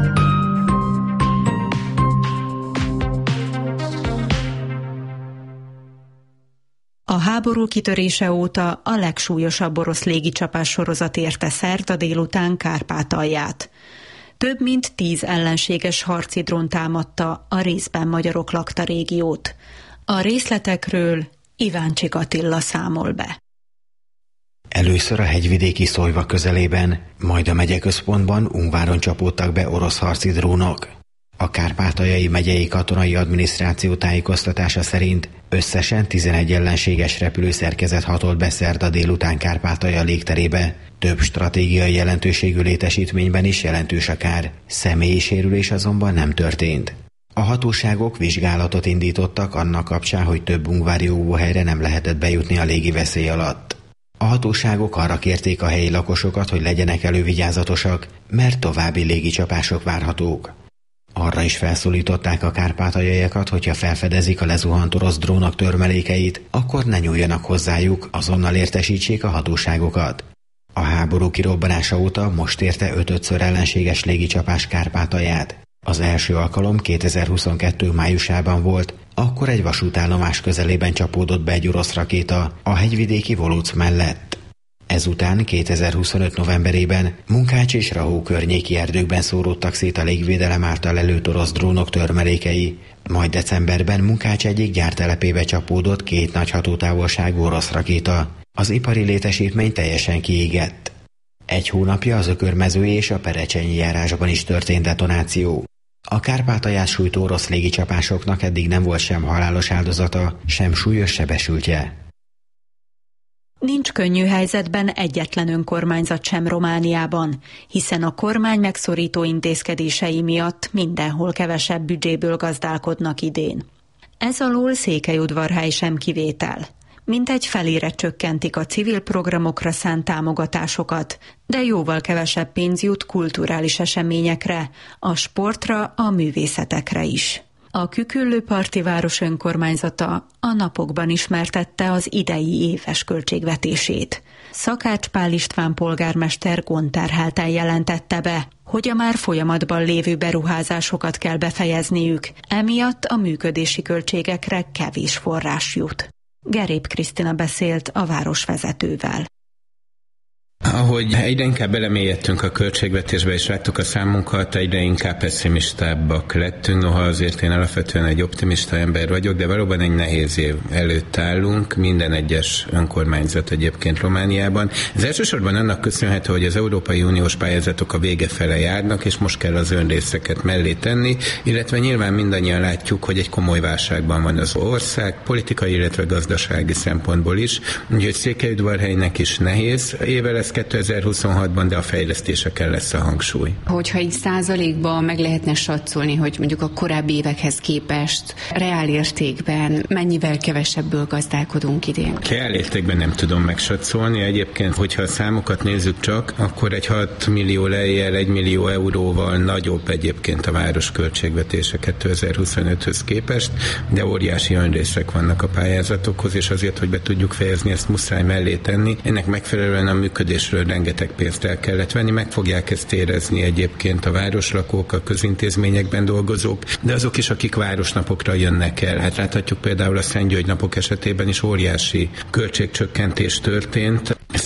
A háború kitörése óta a legsúlyosabb orosz légicsapás sorozat érte szerda délután Kárpátalját. Több mint tíz ellenséges harci drón támadta a részben magyarok lakta régiót. A részletekről Iváncsik Attila számol be. Először a hegyvidéki Szojva közelében, majd a megyeközpontban Ungváron csapódtak be orosz harci drónok. A Kárpátaljai megyei katonai adminisztráció tájékoztatása szerint összesen tizenegy ellenséges repülőszerkezet hatolt be szerda délután Kárpátalja légterébe. Több stratégiai jelentőségű létesítményben is jelentős a kár, személyi sérülés azonban nem történt. A hatóságok vizsgálatot indítottak annak kapcsán, hogy több ungvári óvóhelyre nem lehetett bejutni a légi veszély alatt. A hatóságok arra kérték a helyi lakosokat, hogy legyenek elővigyázatosak, mert további légicsapások várhatók. Arra is felszólították a kárpátaljaiakat, hogyha felfedezik a lezuhant orosz drónok törmelékeit, akkor ne nyúljanak hozzájuk, azonnal értesítsék a hatóságokat. A háború kirobbanása óta most érte ötödször ellenséges légicsapás Kárpátalját. Az első alkalom kétezer-huszonkettő májusában volt, akkor egy vasútállomás közelében csapódott be egy orosz rakéta a hegyvidéki Voluc mellett. Ezután kétezer-huszonöt novemberében Munkács és Rahó környéki erdőkben szóródtak szét a légvédelem által előtt orosz drónok törmelékei, majd decemberben Munkács egyik gyártelepébe csapódott két nagy hatótávolságú orosz rakéta. Az ipari létesítmény teljesen kiégett. Egy hónapja az Ökörmezői és a Perecsenyi járásban is történt detonáció. A Kárpátalját sújtó orosz légicsapásoknak eddig nem volt sem halálos áldozata, sem súlyos sebesültje. Nincs könnyű helyzetben egyetlen önkormányzat sem Romániában, hiszen a kormány megszorító intézkedései miatt mindenhol kevesebb büdzséből gazdálkodnak idén. Ez alól Székelyudvarhely sem kivétel. Mintegy felére csökkentik a civil programokra szánt támogatásokat, de jóval kevesebb pénz jut kulturális eseményekre, a sportra, a művészetekre is. A Küküllő-parti város önkormányzata a napokban ismertette az idei éves költségvetését. Szakács Pál István polgármester gondterhelten jelentette be, hogy a már folyamatban lévő beruházásokat kell befejezniük, emiatt a működési költségekre kevés forrás jut. Gerép Krisztina beszélt a városvezetővel. Ahogy egyre inkább belemélyedtünk a költségvetésbe és láttuk a számunkat, egyre inkább pesszimistábbak lettünk, noha azért én alapvetően egy optimista ember vagyok, de valóban egy nehéz év előtt állunk, minden egyes önkormányzat egyébként Romániában. Ez elsősorban annak köszönhető, hogy az Európai Uniós pályázatok a vége fele járnak, és most kell az önrészeket mellé tenni, illetve nyilván mindannyian látjuk, hogy egy komoly válságban van az ország, politikai, illetve gazdasági szempontból is, úgyhogy Székelyudvarhelynek is nehéz éve lesz kétezer-huszonhatban, de a fejlesztéseken lesz a hangsúly. Hogyha így százalékban meg lehetne satszolni, hogy mondjuk a korábbi évekhez képest reál értékben mennyivel kevesebből gazdálkodunk idén? Reál értékben nem tudom megsatszolni. Egyébként, hogyha a számokat nézzük csak, akkor egy hat millió lejjel, egy millió euróval nagyobb egyébként a város költségvetése kétezer-huszonöthöz képest, de óriási önrészek vannak a pályázatokhoz, és azért, hogy be tudjuk fejezni, ezt muszáj mellé tenni. Ennek megfelelően a működésről rengeteg pénzt el kellett venni, meg fogják ezt érezni egyébként a városlakók, a közintézményekben dolgozók, de azok is, akik városnapokra jönnek el. Hát láthatjuk például a Szentgyörgy napok esetében is óriási költségcsökkentés történt.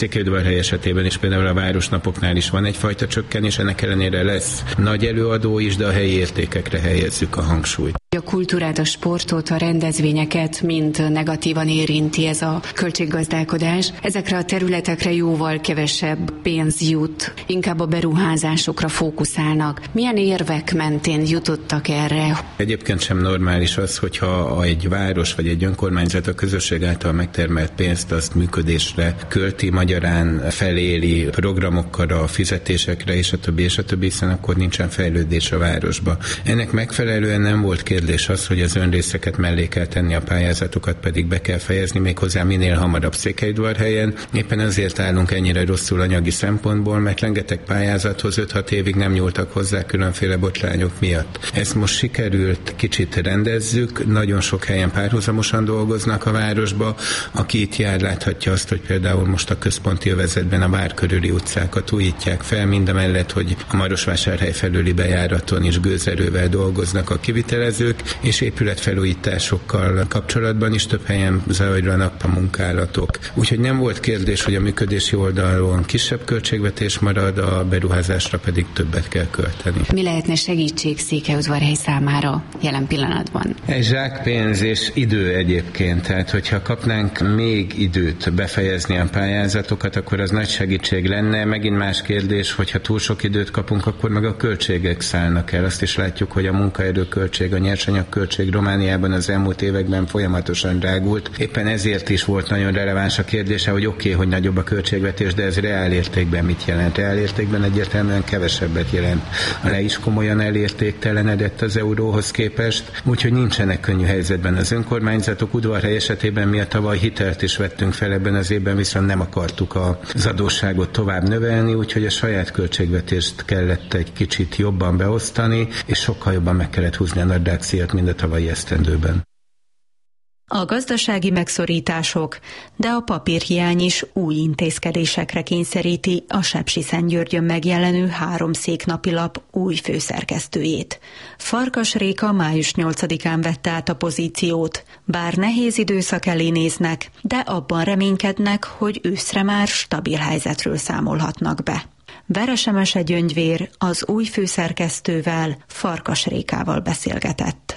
Székelyudvarhely esetében is például a városnapoknál is van egyfajta csökkenés, ennek ellenére lesz nagy előadó is, de a helyi értékekre helyezzük a hangsúlyt. A kultúrát, a sportot, a rendezvényeket mind negatívan érinti ez a költséggazdálkodás. Ezekre a területekre jóval kevesebb pénz jut, inkább a beruházásokra fókuszálnak. Milyen érvek mentén jutottak erre? Egyébként sem normális az, hogyha egy város vagy egy önkormányzat a közösség által megtermelt pénzt azt működésre költi, magyarán feléli programokkal, a fizetésekre és a többi, és a többi, hiszen akkor nincsen fejlődés a városba. Ennek megfelelően nem volt kérdés az, hogy az önrészeket mellé kell tenni, a pályázatokat pedig be kell fejezni, méghozzá minél hamarabb Székelyudvarhelyen. Éppen azért állunk ennyire rosszul anyagi szempontból, mert rengeteg pályázathoz öt-hat évig nem nyúltak hozzá különféle botrányok miatt. Ezt most sikerült, kicsit rendezzük, nagyon sok helyen párhuzamosan dolgoznak a városba. Aki itt jár, láthatja azt, hogy például most a központi övezetben a vár körüli utcákat újítják fel, mindamellett, hogy a Marosvásárhely felüli bejáraton is gőzerővel dolgoznak a kivitelezők, és épületfelújításokkal kapcsolatban is több helyen zajlanak a munkálatok. Úgyhogy nem volt kérdés, hogy a működési oldalon kisebb költségvetés marad, a beruházásra pedig többet kell költeni. Mi lehetne segítség Székelyudvarhely számára jelen pillanatban? Egy zsákpénz és idő egyébként, tehát hogyha kapnánk még időt befejezni a pályázatokat, akkor az nagy segítség lenne. Megint más kérdés, hogyha túl sok időt kapunk, akkor meg a költségek szállnak el. Azt is látjuk, hogy a munkaerőköltség, a nyersanyagköltség Romániában az elmúlt években folyamatosan drágult. Éppen ezért is volt nagyon releváns a kérdése, hogy oké, okay, hogy nagyobb a költségvetés, de ez reál értékben mit jelent? Reál értékben egyértelműen kevesebbet jelent. A le is komolyan elértéktelenedett az euróhoz képest, úgyhogy nincsenek könnyű helyzetben az önkormányzatok. Udvarhely esetében mi a tavaly hitelt is vettünk fel, ebben az évben viszont nem akartuk az adósságot tovább növelni, úgyhogy a saját költségvetést kellett egy kicsit jobban beosztani, és sokkal jobban meg kellett húzni a nadrágszíjat, mint a tavalyi esztendőben. A gazdasági megszorítások, de a papírhiány is új intézkedésekre kényszeríti a Sepsiszentgyörgyön megjelenő három széknapilap új főszerkesztőjét. Farkas Réka május nyolcadikán vette át a pozíciót, bár nehéz időszak elé néznek, de abban reménykednek, hogy őszre már stabil helyzetről számolhatnak be. Veresemese Gyöngyvér az új főszerkesztővel, Farkas Rékával beszélgetett.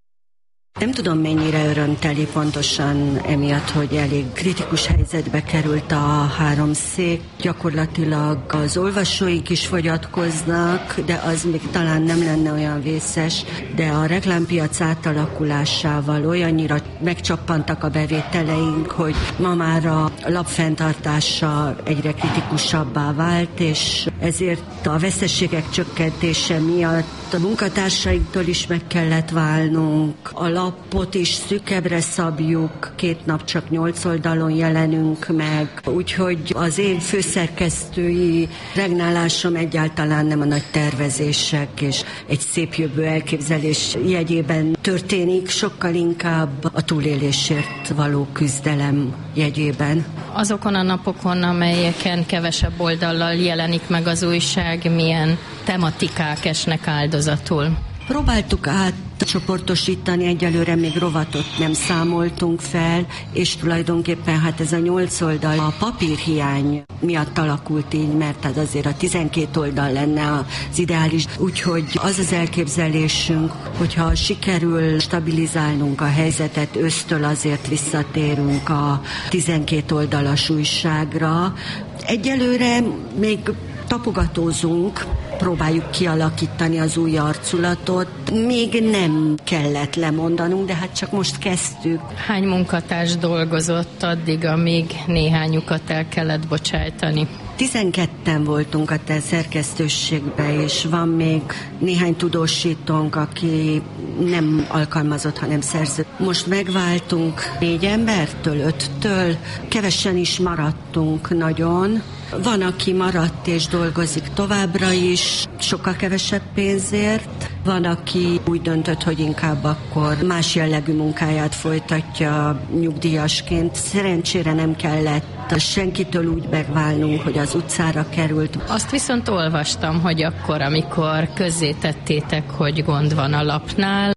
Nem tudom, mennyire örömteli pontosan emiatt, hogy elég kritikus helyzetbe került a három szék. Gyakorlatilag az olvasóik is fogyatkoznak, de az még talán nem lenne olyan vészes, de a reklámpiac átalakulásával olyannyira megcsappantak a bevételeink, hogy ma már a lap fenntartása egyre kritikusabbá vált, és ezért a veszteségek csökkentése miatt a munkatársainktól is meg kellett válnunk, a lapot is szűkebbre szabjuk, két nap csak nyolc oldalon jelenünk meg, úgyhogy az én főszerkesztői regnálásom egyáltalán nem a nagy tervezések és egy szép jövő elképzelés jegyében történik, sokkal inkább a túlélésért való küzdelem jegyében. Azokon a napokon, amelyeken kevesebb oldallal jelenik meg az újság, milyen tematikák esnek áldozatul? Próbáltuk átcsoportosítani, egyelőre még rovatot nem számoltunk fel, és tulajdonképpen hát ez a nyolc oldal a papírhiány miatt alakult így, mert hát azért a tizenkét oldal lenne az ideális. Úgyhogy az az elképzelésünk, hogyha sikerül stabilizálnunk a helyzetet, ősztől azért visszatérünk a tizenkét oldalas újságra. Egyelőre még tapogatózunk, próbáljuk kialakítani az új arculatot. Még nem kellett lemondanunk, de hát csak most kezdtük. Hány munkatárs dolgozott addig, amíg néhányukat el kellett bocsájtani? tizenketten voltunk a te szerkesztőségben, és van még néhány tudósítónk, aki nem alkalmazott, hanem szerző. Most megváltunk négy embertől, öttől, kevesen is maradtunk nagyon. Van, aki maradt és dolgozik továbbra is, sokkal kevesebb pénzért. Van, aki úgy döntött, hogy inkább akkor más jellegű munkáját folytatja nyugdíjasként. Szerencsére nem kellett senkitől úgy megválnunk, hogy az utcára került. Azt viszont olvastam, hogy akkor, amikor közzétettétek, hogy gond van a lapnál,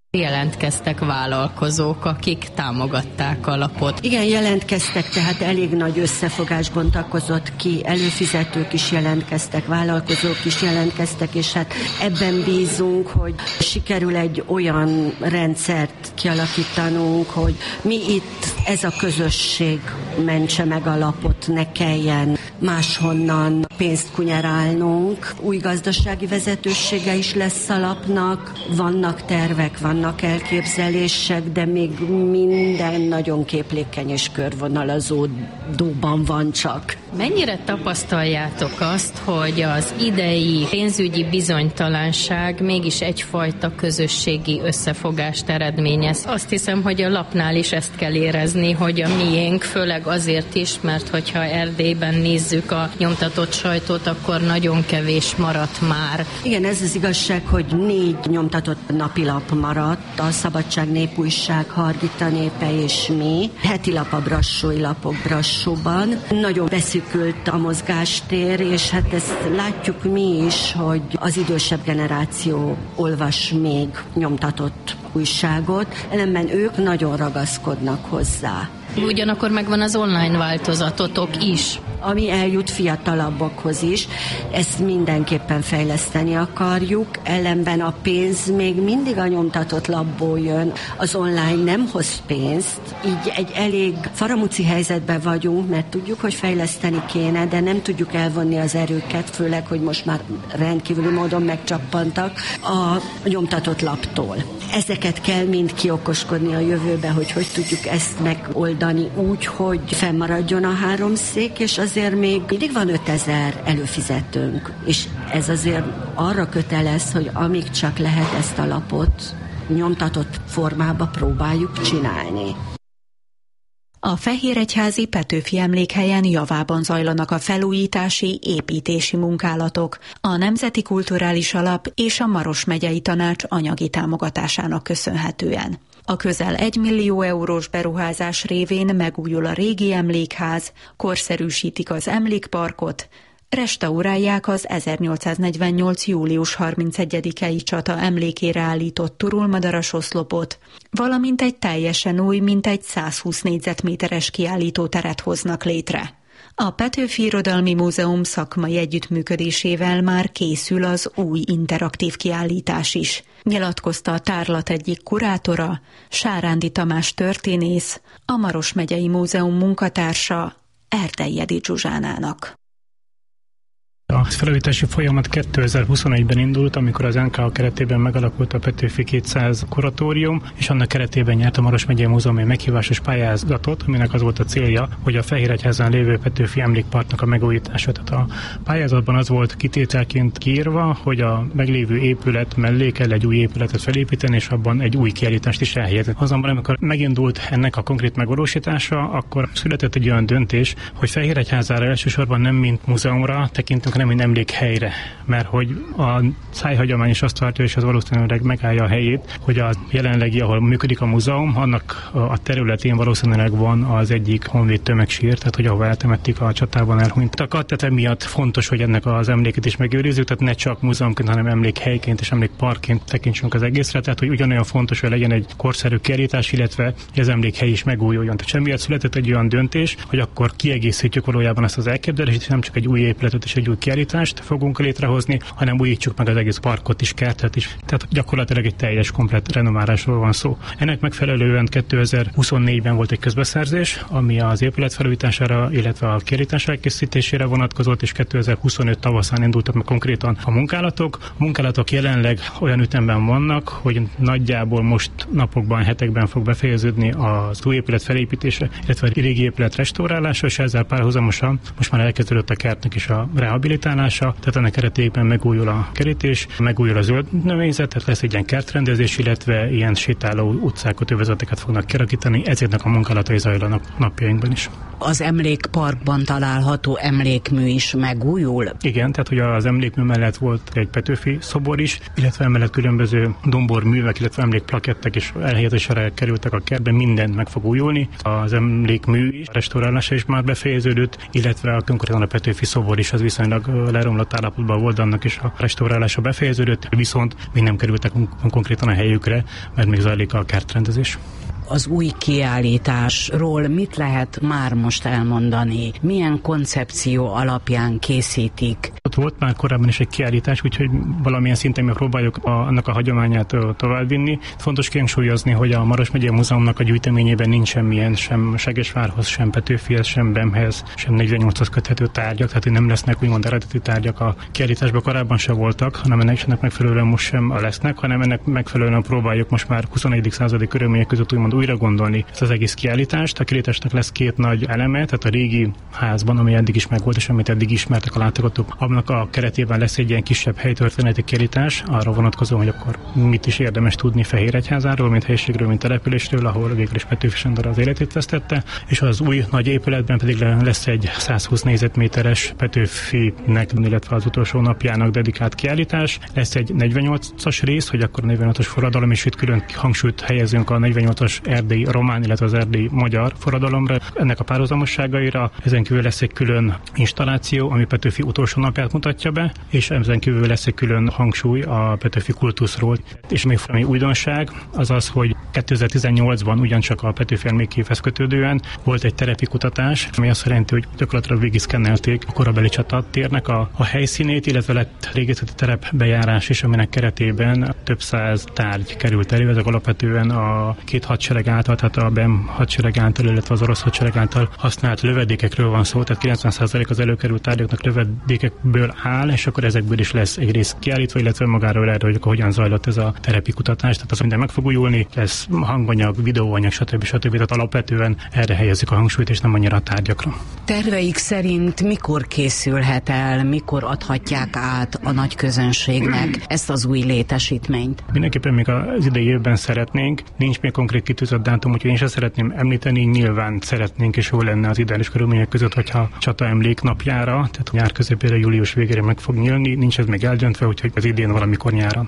Jelentkeztek vállalkozók, akik támogatták a lapot. Igen, jelentkeztek, tehát elég nagy összefogás bontakozott ki, előfizetők is jelentkeztek, vállalkozók is jelentkeztek, és hát ebben bízunk, hogy sikerül egy olyan rendszert kialakítanunk, hogy mi itt, ez a közösség mentse meg a lapot, ne kelljen máshonnan pénzt kunyerálnunk. Új gazdasági vezetősége is lesz a lapnak, vannak tervek, vannak elképzelések, de még minden nagyon képlékeny és körvonalazódóban van csak. Mennyire tapasztaljátok azt, hogy az idei pénzügyi bizonytalanság mégis egyfajta közösségi összefogást eredményez? Azt hiszem, hogy a lapnál is ezt kell érezni, hogy a miénk, főleg azért is, mert hogyha Erdélyben nézzük a nyomtatott sajtót, akkor nagyon kevés maradt már. Igen, ez az igazság, hogy négy nyomtatott napilap maradt, a Szabadság Népújság, Hargita Népe és mi. Heti lap a brassói lapok Brassóban. Nagyon beszűkült a mozgástér, és hát ezt látjuk mi is, hogy az idősebb generáció olvas még nyomtatott újságot, ellenben ők nagyon ragaszkodnak hozzá. Ugyanakkor megvan az online változatotok is. Ami eljut fiatalabbakhoz is, ezt mindenképpen fejleszteni akarjuk, ellenben a pénz még mindig a nyomtatott lapból jön, az online nem hoz pénzt, így egy elég faramúci helyzetben vagyunk, mert tudjuk, hogy fejleszteni kéne, de nem tudjuk elvonni az erőket, főleg, hogy most már rendkívüli módon megcsappantak a nyomtatott laptól. Ezeket kell mind kiokoskodni a jövőbe, hogy hogy tudjuk ezt megoldani úgy, hogy fennmaradjon a háromszék, és azért még mindig van ötezer előfizetőnk, és ez azért arra kötelez, hogy amíg csak lehet ezt a lapot nyomtatott formába próbáljuk csinálni. A Fehéregyházi Petőfi Emlékhelyen javában zajlanak a felújítási, építési munkálatok, a Nemzeti Kulturális Alap és a Maros megyei tanács anyagi támogatásának köszönhetően. A közel egy millió eurós beruházás révén megújul a régi emlékház, korszerűsítik az emlékparkot, restaurálják az ezernyolcszáznegyvennyolc július harmincegyedikei csata emlékére állított turulmadaras oszlopot, valamint egy teljesen új, mintegy százhúsz négyzetméteres kiállítóteret hoznak létre. A Petőfi Irodalmi Múzeum szakmai együttműködésével már készül az új interaktív kiállítás is, nyilatkozta a tárlat egyik kurátora, Sárándi Tamás történész, a Maros megyei múzeum munkatársa, Erdei Edith Zsuzsánának. A felújítási folyamat kétezer-huszonegyben indult, amikor az en ká á keretében megalakult a Petőfi kétszáz kuratórium, és annak keretében nyert a Maros megyei múzeum egy meghívásos pályázatot, aminek az volt a célja, hogy a Fehéregyházán lévő Petőfi emlékparknak a megújítása. Tehát a pályázatban az volt kitételként kiírva, hogy a meglévő épület mellé kell egy új épületet felépíteni, és abban egy új kiállítást is elhelyezni. Azonban, amikor megindult ennek a konkrét megvalósítása, akkor született egy olyan döntés, hogy Fehéregyházára elsősorban nem mint múzeumra tekintünk, nem mint emlékhelyre, mert hogy a szájhagyomány is azt tartja, és az valószínűleg megállja a helyét, hogy a jelenlegi, ahol működik a múzeum, annak a területén valószínűleg van az egyik honvéd tömegsír, tehát hogy ahol eltemették a csatában elhunytakat, tehát emiatt fontos, hogy ennek az emléket is megőrizzük, tehát ne csak múzeumként, hanem emlékhelyként és emlékparkként tekintsünk az egészre, tehát hogy ugyanolyan fontos, hogy legyen egy korszerű kiállítás, illetve hogy az emlékhely is megújuljon. Tehát emiatt született egy olyan döntés, hogy akkor kiegészítjük valójában ezt az elképzelést, és nem csak egy új épületet és egy új kiállítást fogunk létrehozni, hanem újítsuk meg az egész parkot is, kertet is. Tehát gyakorlatilag egy teljes, komplett renoválásról van szó. Ennek megfelelően kétezer-huszonnégyben volt egy közbeszerzés, ami az épület felújítására, illetve a kiállítás elkészítésére vonatkozott, és kétezer-huszonöt tavaszán indultak meg konkrétan a munkálatok. A munkálatok jelenleg olyan ütemben vannak, hogy nagyjából most napokban, hetekben fog befejeződni az új épület felépítése, illetve a régi épület restaurálása, és ezzel párhuzamosan most már elkezdődött a kertnek is a rehabilitálása, tehát ennek keretében megújul a kerítés, megújul a zöld növényzet, tehát lesz egy ilyen kertrendezés, illetve ilyen sétáló utcákat, övezeteket fognak kialakítani, ezeknek a munkálatai zajlanak napjainkban is. Az emlékparkban található emlékmű is megújul? Igen, tehát hogy az emlékmű mellett volt egy Petőfi szobor is, illetve emellett különböző domborművek, illetve emlékplakettek is elhelyezésre kerültek a kertben, mindent meg fog újulni. Az emlékmű is, a restaurálása is már befejeződött, illetve a konkrétan a Petőfi szobor is, az viszonylag leromlott állapotban volt, annak is a restaurálása befejeződött, viszont még nem kerültek konkrétan a helyükre, mert még zajlik a kertrendezés. Az új kiállításról mit lehet már most elmondani? Milyen koncepció alapján készítik? Ott volt már korábban is egy kiállítás, úgyhogy valamilyen szinten mi próbáljuk a, annak a hagyományát továbbvinni. Fontos kihangsúlyozni, hogy a Maros megyei Múzeumnak a gyűjteményében nincs semmilyen, sem Segesvárhoz, sem Petőfihez, sem Bemhez, sem negyvennyolchoz köthető tárgyak, tehát nem lesznek úgymond eredeti tárgyak a kiállításban, korábban se voltak, hanem ennek, ennek megfelelően most sem lesznek, hanem ennek megfelelően próbáljuk most már huszonegyedik századi körülmények között úgymond újra gondolni ezt az egész kiállítást. A kiállításnak lesz két nagy eleme, tehát a régi házban, ami eddig is megvolt, és amit eddig ismertek a látogatók, annak a keretében lesz egy ilyen kisebb helytörténeti kiállítás, arra vonatkozóan, hogy akkor mit is érdemes tudni Fehéregyházáról, mint helységről, mint településről, ahol végül is Petőfi Sándor az életét vesztette, és az új nagy épületben pedig lesz egy százhúsz négyzetméteres Petőfinek, illetve az utolsó napjának dedikált kiállítás. Lesz egy negyvennyolcas rész, hogy akkor a negyvennyolcas forradalom, és itt külön hangsúlyt helyezünk a negyvennyolcas erdélyi román, illetve az erdélyi magyar forradalomra, ennek a párhuzamosságaira. Ezen kívül lesz egy külön installáció, ami Petőfi utolsó napját mutatja be, és ezen kívül lesz egy külön hangsúly a Petőfi kultuszról. És még valami újdonság az az, hogy kétezer-tizennyolcban ugyancsak a Petőfi emlékévhez kötődően volt egy terepi kutatás, ami azt jelenti, hogy gyakorlatilag végigszkennelték a korabeli csatatérnek a, a helyszínét, illetve lett régészeti terepbejárás is, aminek keretében több száz tárgy került elő. Ezek alapvetően a két hadsereg által, tehát a Bem hadsereg által, illetve az orosz hadsereg által használt lövedékekről van szó, tehát kilencven százalék az előkerült tárgyaknak lövedékekből áll, és akkor ezekből is lesz egy rész kiállítva, illetve magáról erről, hogy akkor hogyan zajlott ez a terepi kutatás, tehát az minden meg fog újulni, lesz hanganyag, videóanyag, stb. stb. Tehát alapvetően erre helyezik a hangsúlyt, és nem annyira a tárgyakra. Terveik szerint mikor készülhet el, mikor adhatják át a nagy közönségnek ezt az új létesítményt? Mindenképpen még az idei évben szeretnénk, nincs még konkrét kitűzött dátum, úgyhogy én sem szeretném említeni, nyilván szeretnénk, és jó lenne az ideális körülmények között, hogyha Csata emlék napjára, tehát nyár közepére, július végére meg fog nyílni, nincs ez még eldöntve, úgyhogy az idén valamikor nyáron.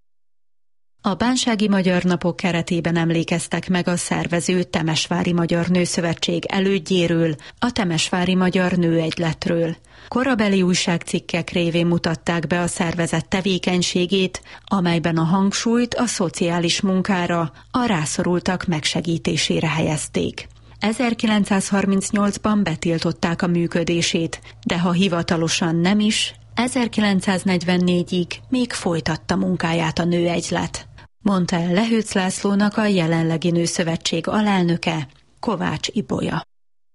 A Bánsági Magyar Napok keretében emlékeztek meg a szervező Temesvári Magyar Nőszövetség elődjéről, a Temesvári Magyar Nőegyletről. Korabeli újságcikkek révén mutatták be a szervezet tevékenységét, amelyben a hangsúlyt a szociális munkára, a rászorultak megsegítésére helyezték. ezerkilencszázharmincnyolcban betiltották a működését, de ha hivatalosan nem is, ezerkilencszáznegyvennégyig még folytatta munkáját a nőegylet, mondta el Lehőc Lászlónak a jelenlegi Nőszövetség alelnöke, Kovács Ibolya.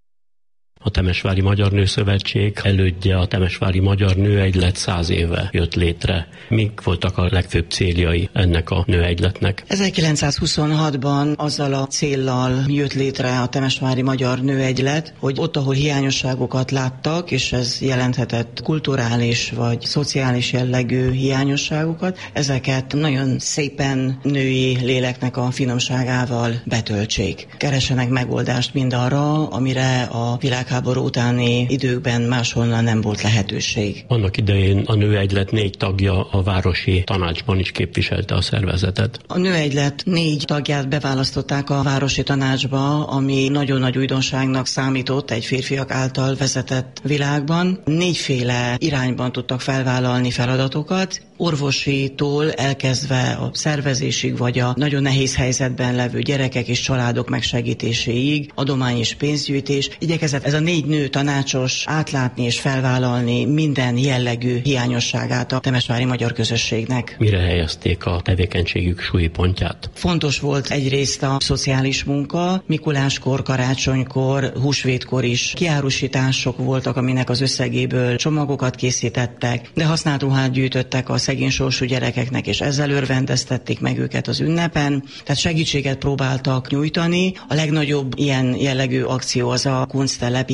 A Temesvári Magyar Nőszövetség elődje, a Temesvári Magyar Nőegylet száz éve jött létre. Mik voltak a legfőbb céljai ennek a nőegyletnek? ezerkilencszázhuszonhatban azzal a céllal jött létre a Temesvári Magyar Nőegylet, hogy ott, ahol hiányosságokat láttak, és ez jelenthetett kulturális vagy szociális jellegű hiányosságokat, ezeket nagyon szépen női léleknek a finomságával betöltsék. Keresenek megoldást mindarra, amire a világháború utáni időkben máshonnan nem volt lehetőség. Annak idején a nőegylet négy tagja a városi tanácsban is képviselte a szervezetet. A nőegylet négy tagját beválasztották a városi tanácsba, ami nagyon nagy újdonságnak számított egy férfiak által vezetett világban. Négyféle irányban tudtak felvállalni feladatokat, orvositól elkezdve a szervezésig, vagy a nagyon nehéz helyzetben levő gyerekek és családok megsegítéséig, adomány és pénzgyűjtés. Igyekezett ez a négy nő tanácsos átlátni és felvállalni minden jellegű hiányosságát a temesvári magyar közösségnek. Mire helyezték a tevékenységük súlypontját? Fontos volt egyrészt a szociális munka, Mikuláskor, karácsonykor, húsvétkor is kiárusítások voltak, aminek az összegéből csomagokat készítettek, de használt ruhát gyűjtöttek a szegény sorsú gyerekeknek, és ezzel örvendeztették meg őket az ünnepen. Tehát segítséget próbáltak nyújtani. A legnagyobb ilyen jellegű akció az a Kunsttelep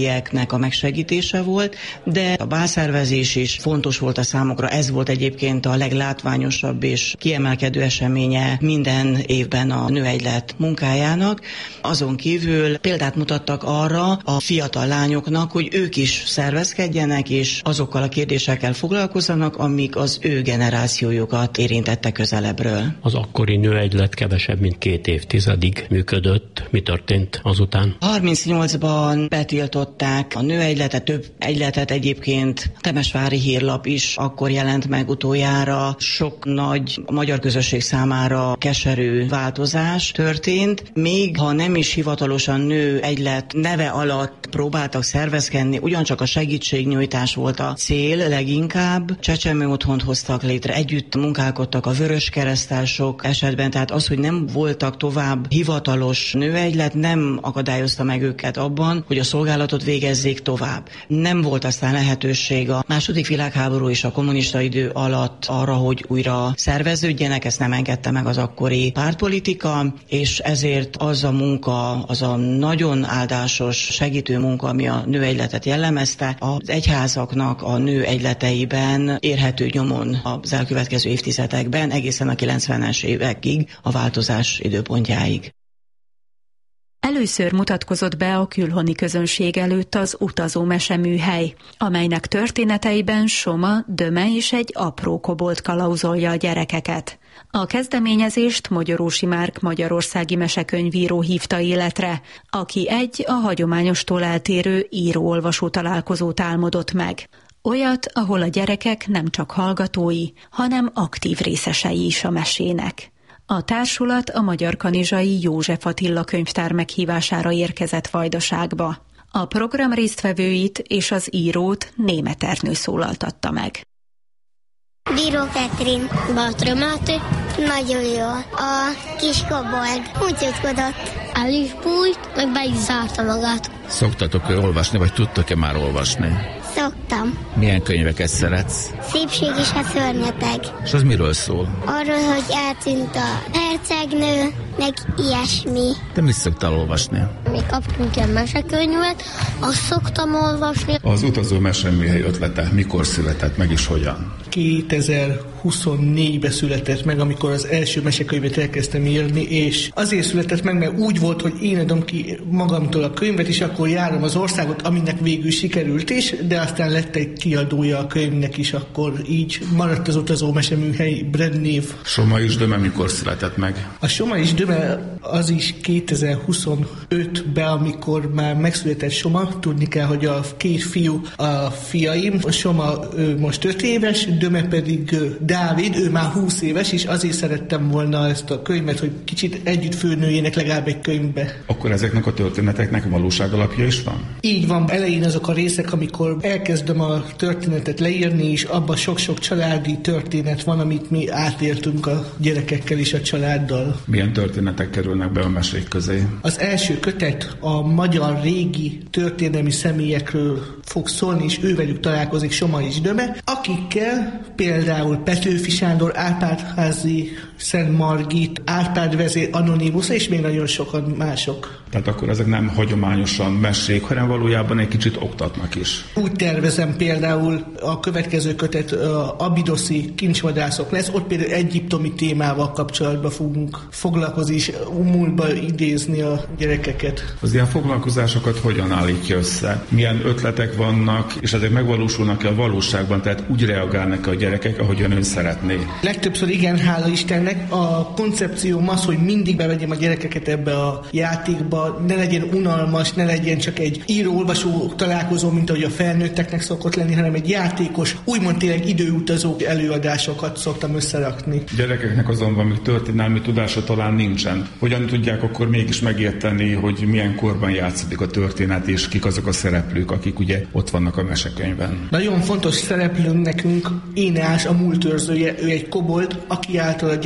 külföldieknek a megsegítése volt, de a bálszervezés is fontos volt a számokra. Ez volt egyébként a leglátványosabb és kiemelkedő eseménye minden évben a nőegylet munkájának. Azon kívül példát mutattak arra a fiatal lányoknak, hogy ők is szervezkedjenek, és azokkal a kérdésekkel foglalkozzanak, amik az ő generációjukat érintette közelebbről. Az akkori nőegylet kevesebb, mint két évtizedig működött. Mi történt azután? harmincnyolcban betiltották a nőegyletet, több egyletet egyébként. A Temesvári Hírlap is akkor jelent meg utoljára. Sok nagy magyar közösség számára keserű változás történt. Még ha nem is hivatalosan nőegylet neve alatt próbáltak szervezkedni, ugyancsak a segítségnyújtás volt a cél leginkább. Csecsemő otthont hoztak létre, együtt munkálkodtak a vöröskeresztások esetben, tehát az, hogy nem voltak tovább hivatalos nőegylet, nem akadályozta meg őket abban, hogy a szolgálatot végezzék tovább. Nem volt aztán lehetőség a második világháború és a kommunista idő alatt arra, hogy újra szerveződjenek, ezt nem engedte meg az akkori pártpolitika, és ezért az a munka, az a nagyon áldásos segítő munka, ami a nőegyletet jellemezte, az egyházaknak a nőegyleteiben érhető nyomon az elkövetkező évtizedekben, egészen a kilencvenes évekig, a változás időpontjáig. Először mutatkozott be a külhoni közönség előtt az utazó meseműhely, amelynek történeteiben Soma, Döme és egy apró kobold kalauzolja a gyerekeket. A kezdeményezést Magyarósi Márk magyarországi mesekönyvíró hívta életre, aki egy a hagyományostól eltérő író-olvasó találkozót álmodott meg. Olyat, ahol a gyerekek nem csak hallgatói, hanem aktív részesei is a mesének. A társulat a Magyar Kanizsai József Attila könyvtár meghívására érkezett Vajdaságba. A program résztvevőit és az írót Németh Ernő szólaltatta meg. Bíró Ketrin, Batra Máté, nagyon jó. A kis kobold húcsotkodott. El is bújt, meg be is zárta magát. Szoktatok-e olvasni, vagy tudtok-e már olvasni? Szoktam. Milyen könyveket szeretsz? Szépség és a szörnyeteg. És az miről szól? Arról, hogy eltűnt a hercegnő, meg ilyesmi. Te mit szoktál olvasni? Mi kaptunk ilyen mesekönyvet, azt szoktam olvasni. Az utazó meseműhely ötlete mikor született, meg is hogyan? kétezer-huszonnégyben született meg, amikor az első mesekönyvet elkezdtem írni, és azért született meg, mert úgy volt, hogy én adom ki magamtól a könyvet, és akkor járom az országot, aminek végül sikerült is, de aztán lett egy kiadója a könyvnek is, akkor így maradt az utazó meseműhely brandnév. Soma és Döme mikor született meg? A Soma és Döme az is kétezer-huszonötben, amikor már megszületett Soma. Tudni kell, hogy a két fiú a fiaim. A Soma ő most öt éves, Döme pedig Dávid, ő már húsz éves, és azért szerettem volna ezt a könyvet, hogy kicsit együtt fölnőjének legalább egy könyvbe. Akkor ezeknek a történeteknek valóság alapja is van? Így van, elején azok a részek, amikor elkezdem a történetet leírni, és abban sok-sok családi történet van, amit mi átéltünk a gyerekekkel és a családdal. Milyen történetek kerülnek be a mesék közé? Az első kötet a magyar régi történelmi személyekről fog szólni, és ővelük találkozik Soma és Döme, akikkel például Petőfi Sándor, Árpád-házi, Szent Margit, Árpád vezér, Anonymus, és még nagyon sokan mások. Tehát akkor ezek nem hagyományosan mesék, hanem valójában egy kicsit oktatnak is. Úgy tervezem például a következő kötet a abidoszi kincsvadászok lesz, ott például egyiptomi témával kapcsolatban fogunk foglalkozni és múltba idézni a gyerekeket. Az ilyen foglalkozásokat hogyan állítja össze? Milyen ötletek vannak, és ezek megvalósulnak-e a valóságban, tehát úgy reagálnak a gyerekek, ahogyan ön szeretné? Legtöbbször igen, hála Istennek. A koncepcióm az, hogy mindig bevegyem a gyerekeket ebbe a játékba, ne legyen unalmas, ne legyen csak egy író-olvasó találkozó, mint ahogy a felnőtteknek szokott lenni, hanem egy játékos, úgymond tényleg időutazó előadásokat szoktam összerakni. Gyerekeknek azonban még történelmi tudása talán nincsen. Hogyan tudják akkor mégis megérteni, hogy milyen korban játszódik a történet, és kik azok a szereplők, akik ugye ott vannak a mesekönyvben? Nagyon fontos szereplőnk nekünk Éneás, a múltőrzője, ő egy kobold, aki által a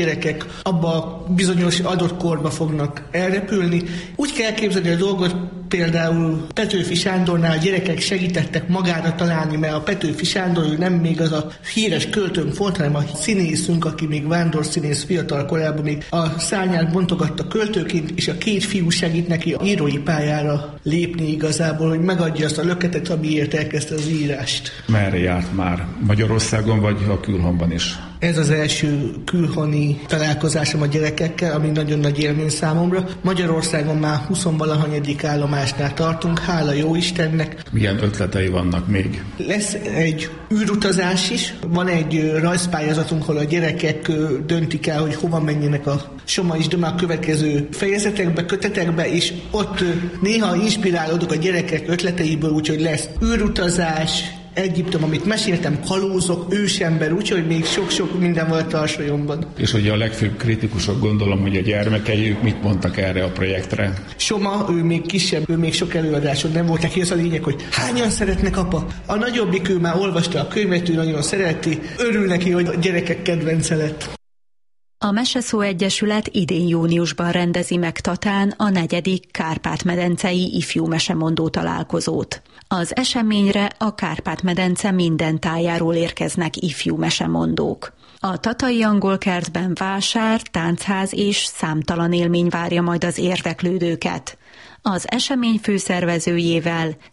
gyerekek abba a bizonyos adott korba fognak elrepülni. Úgy kell képzelni a dolgot, például Petőfi Sándornál a gyerekek segítettek magára találni, mert a Petőfi Sándor ő nem még az a híres költőnk volt, hanem a színészünk, aki még vándorszínész fiatal korában még a szárnyát bontogatta költőként, és a két fiú segít neki a írói pályára lépni igazából, hogy megadja azt a löketet, amiért elkezdte az írást. Merre járt már? Magyarországon vagy a külhonban is? Ez az első külhoni találkozásom a gyerekekkel, ami nagyon nagy élmény számomra. Magyarországon már huszonvalahanyadik állomásnál tartunk, hála jó Istennek. Milyen ötletei vannak még? Lesz egy űrutazás is, van egy rajzpályázatunk, ahol a gyerekek döntik el, hogy hova menjenek a Soma és Döme a következő fejezetekbe, kötetekbe, és ott néha inspirálódok a gyerekek ötleteiből, úgyhogy lesz űrutazás, Egyiptom, amit meséltem, kalózok, ősember, úgyhogy még sok-sok minden volt a alsólyomban. És ugye a legfőbb kritikusok, gondolom, hogy a gyermekei, ők mit mondtak erre a projektre? Soma, ő még kisebb, ő még sok előadáson nem volt, neki az a lényeg, hogy hányan szeretnek apa? A nagyobbik, ő már olvasta a könyvet, ő nagyon szereti, örül neki, hogy a gyerekek kedvence lett. A Meseszó Egyesület idén júniusban rendezi meg Tatán a negyedik Kárpát-medencei ifjú mesemondó találkozót. Az eseményre a Kárpát-medence minden tájáról érkeznek ifjú mesemondók. A tatai angol kertben vásár, táncház és számtalan élmény várja majd az érdeklődőket. Az esemény főszervezőjével,